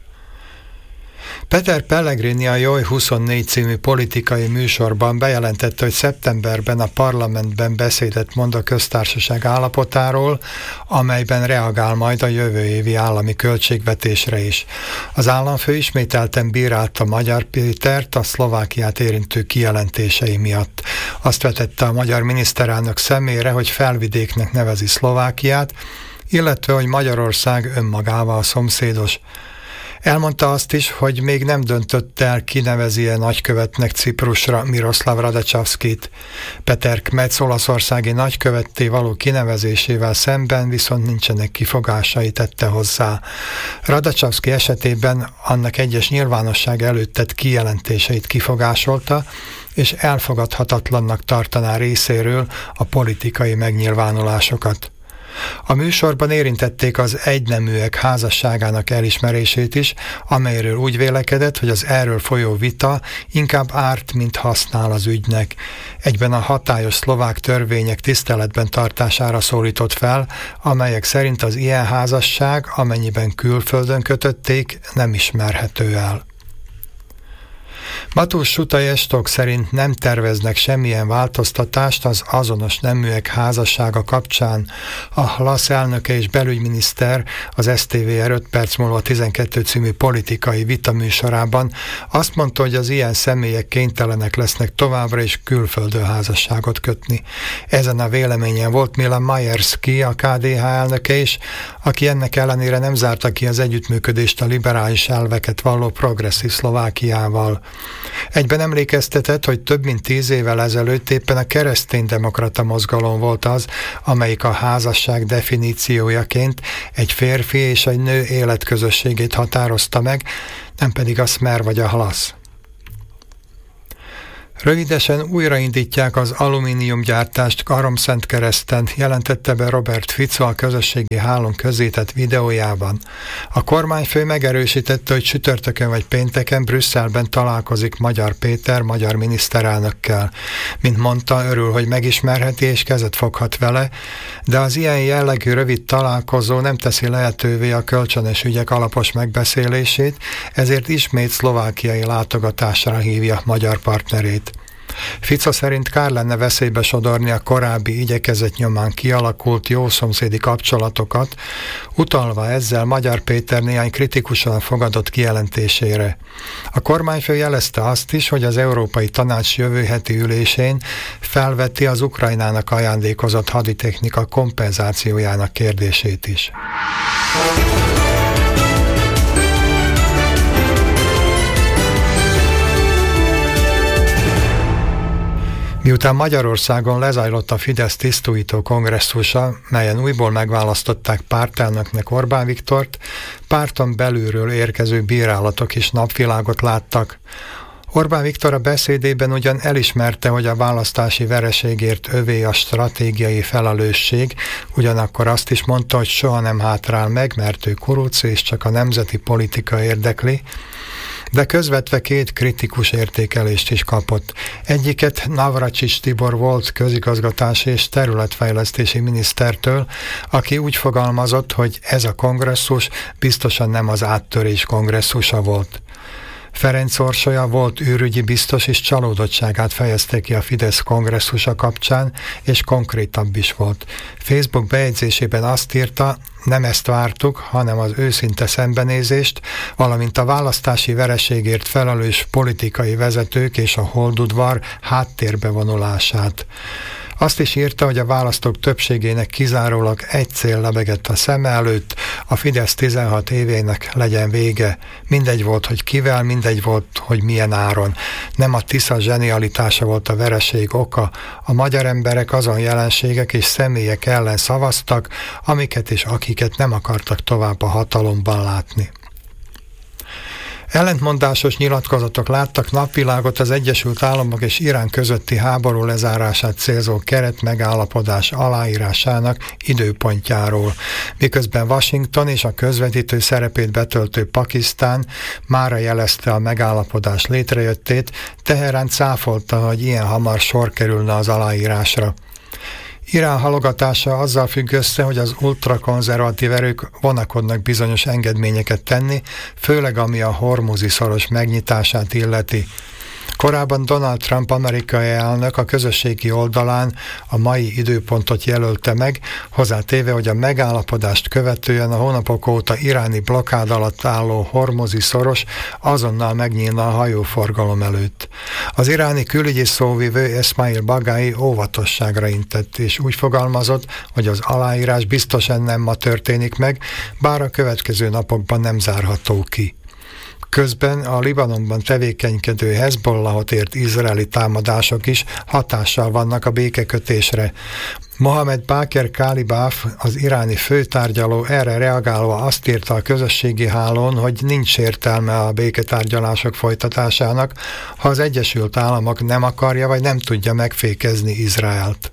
Peter Pellegrini a Joj huszonnégy című politikai műsorban bejelentette, hogy szeptemberben a parlamentben beszédet mond a köztársaság állapotáról, amelyben reagál majd a jövő évi állami költségvetésre is. Az államfő ismételten bírálta Magyar Pétert a Szlovákiát érintő kijelentései miatt. Azt vetette a magyar miniszterelnök szemére, hogy felvidéknek nevezi Szlovákiát, illetve hogy Magyarország önmagával szomszédos. Elmondta azt is, hogy még nem döntött el, kinevezi-e nagykövetnek Ciprusra Miroslav Radačavskit. Peter Kmec olaszországi nagykövetté való kinevezésével szemben viszont nincsenek kifogásai, tette hozzá. Radačavski esetében annak egyes nyilvánosság előtt tett kijelentéseit kifogásolta, és elfogadhatatlannak tartaná részéről a politikai megnyilvánulásokat. A műsorban érintették az egyneműek házasságának elismerését is, amelyről úgy vélekedett, hogy az erről folyó vita inkább árt, mint használ az ügynek. Egyben a hatályos szlovák törvények tiszteletben tartására szólított fel, amelyek szerint az ilyen házasság, amennyiben külföldön kötötték, nem ismerhető el. Matús Sutai Estok szerint nem terveznek semmilyen változtatást az azonos neműek házassága kapcsán. A halasz elnöke és belügyminiszter az es té vé er öt perc múlva tizenkettő című politikai vitaműsorában azt mondta, hogy az ilyen személyek kénytelenek lesznek továbbra is külföldön házasságot kötni. Ezen a véleményen volt Milan Majerski, a ká dé há elnöke is, aki ennek ellenére nem zárta ki az együttműködést a liberális elveket valló progresszív Szlovákiával. Egyben emlékeztetett, hogy több mint tíz évvel ezelőtt éppen a kereszténydemokrata mozgalom volt az, amelyik a házasság definíciójaként egy férfi és egy nő életközösségét határozta meg, nem pedig a Smer vagy a halasz. Rövidesen újraindítják az alumíniumgyártást Garamszentkereszten, jelentette be Robert Fico a közösségi hálón közzétett videójában. A kormányfő megerősítette, hogy csütörtökön vagy pénteken Brüsszelben találkozik Magyar Péter, magyar miniszterelnökkel. Mint mondta, örül, hogy megismerheti és kezet foghat vele, de az ilyen jellegű rövid találkozó nem teszi lehetővé a kölcsönös ügyek alapos megbeszélését, ezért ismét szlovákiai látogatásra hívja magyar partnerét. Fico szerint kár lenne veszélybe sodorni a korábbi igyekezet nyomán kialakult jószomszédi kapcsolatokat, utalva ezzel Magyar Péter néhány kritikusan fogadott kijelentésére. A kormányfő jelezte azt is, hogy az Európai Tanács jövő heti ülésén felveti az Ukrajnának ajándékozott haditechnika kompenzációjának kérdését is. Miután Magyarországon lezajlott a Fidesz tisztújító kongresszusa, melyen újból megválasztották pártelnöknek Orbán Viktort, párton belülről érkező bírálatok is napvilágot láttak. Orbán Viktor a beszédében ugyan elismerte, hogy a választási vereségért övé a stratégiai felelősség, ugyanakkor azt is mondta, hogy soha nem hátrál meg, mert ő kuruc és csak a nemzeti politika érdekli, de közvetve két kritikus értékelést is kapott. Egyiket Navracsics Tibor volt közigazgatási és területfejlesztési minisztertől, aki úgy fogalmazott, hogy ez a kongresszus biztosan nem az áttörés kongresszusa volt. Ferenc Orsolya volt űrügyi biztos is csalódottságát fejezte ki a Fidesz kongresszusa kapcsán, és konkrétabb is volt. Facebook bejegyzésében azt írta, nem ezt vártuk, hanem az őszinte szembenézést, valamint a választási vereségért felelős politikai vezetők és a holdudvar háttérbe vonulását. Azt is írta, hogy a választók többségének kizárólag egy cél lebegett a szeme előtt, a Fidesz tizenhat évének legyen vége. Mindegy volt, hogy kivel, mindegy volt, hogy milyen áron. Nem a Tisza zsenialitása volt a vereség oka. A magyar emberek azon jelenségek és személyek ellen szavaztak, amiket és akiket nem akartak tovább a hatalomban látni. Ellentmondásos nyilatkozatok láttak napvilágot az Egyesült Államok és Irán közötti háború lezárását célzó keretmegállapodás aláírásának időpontjáról, miközben Washington és a közvetítő szerepét betöltő Pakisztán mára jelezte a megállapodás létrejöttét, Teherán cáfolta, hogy ilyen hamar sor kerülne az aláírásra. Irán halogatása azzal függ össze, hogy az ultrakonzervatív erők vonakodnak bizonyos engedményeket tenni, főleg ami a Hormuzi szoros megnyitását illeti. Korábban Donald Trump amerikai elnök a közösségi oldalán a mai időpontot jelölte meg, hozzátéve, hogy a megállapodást követően a hónapok óta iráni blokkád alatt álló Hormuzi szoros azonnal megnyílna a hajóforgalom előtt. Az iráni külügyi szóvivő Esmail Bagai óvatosságra intett, és úgy fogalmazott, hogy az aláírás biztosan nem ma történik meg, bár a következő napokban nem zárható ki. Közben a Libanonban tevékenykedő Hezbollahot ért izraeli támadások is hatással vannak a békekötésre. Mohamed Baker Kalibaf, az iráni főtárgyaló erre reagálva azt írta a közösségi hálón, hogy nincs értelme a béketárgyalások folytatásának, ha az Egyesült Államok nem akarja vagy nem tudja megfékezni Izraelt.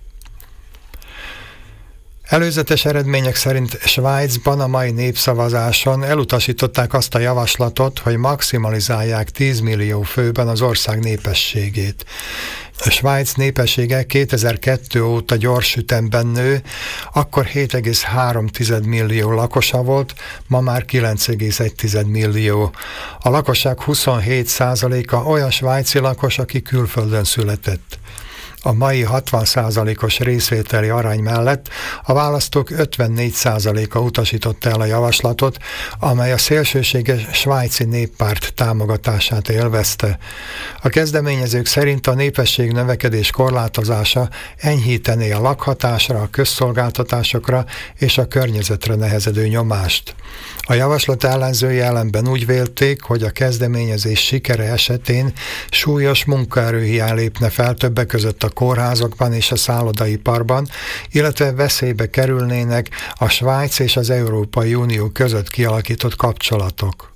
Előzetes eredmények szerint Svájcban a mai népszavazáson elutasították azt a javaslatot, hogy maximalizálják tíz millió főben az ország népességét. A Svájc népessége kétezer-kettő óta gyors ütemben nő, akkor hét egész három millió lakosa volt, ma már kilenc egész egy millió. A lakosság huszonhét százaléka olyan svájci lakos, aki külföldön született. A mai hatvan százalékos részvételi arány mellett a választók ötvennégy százaléka utasította el a javaslatot, amely a szélsőséges svájci néppárt támogatását élvezte. A kezdeményezők szerint a népesség növekedés korlátozása enyhítené a lakhatásra, a közszolgáltatásokra és a környezetre nehezedő nyomást. A javaslat ellenzői ellenben úgy vélték, hogy a kezdeményezés sikere esetén súlyos munkaerőhiány lépne fel többek között a kórházakban és a szállodaiparban, illetve veszélybe kerülnének a Svájc és az Európai Unió között kialakított kapcsolatok.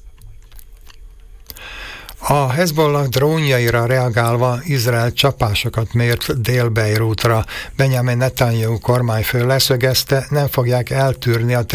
A Hezbollah drónjaira reagálva Izrael csapásokat mért Dél-Bejrútra. Benjamin Netanyahu kormányfő leszögezte, nem fogják eltűrni a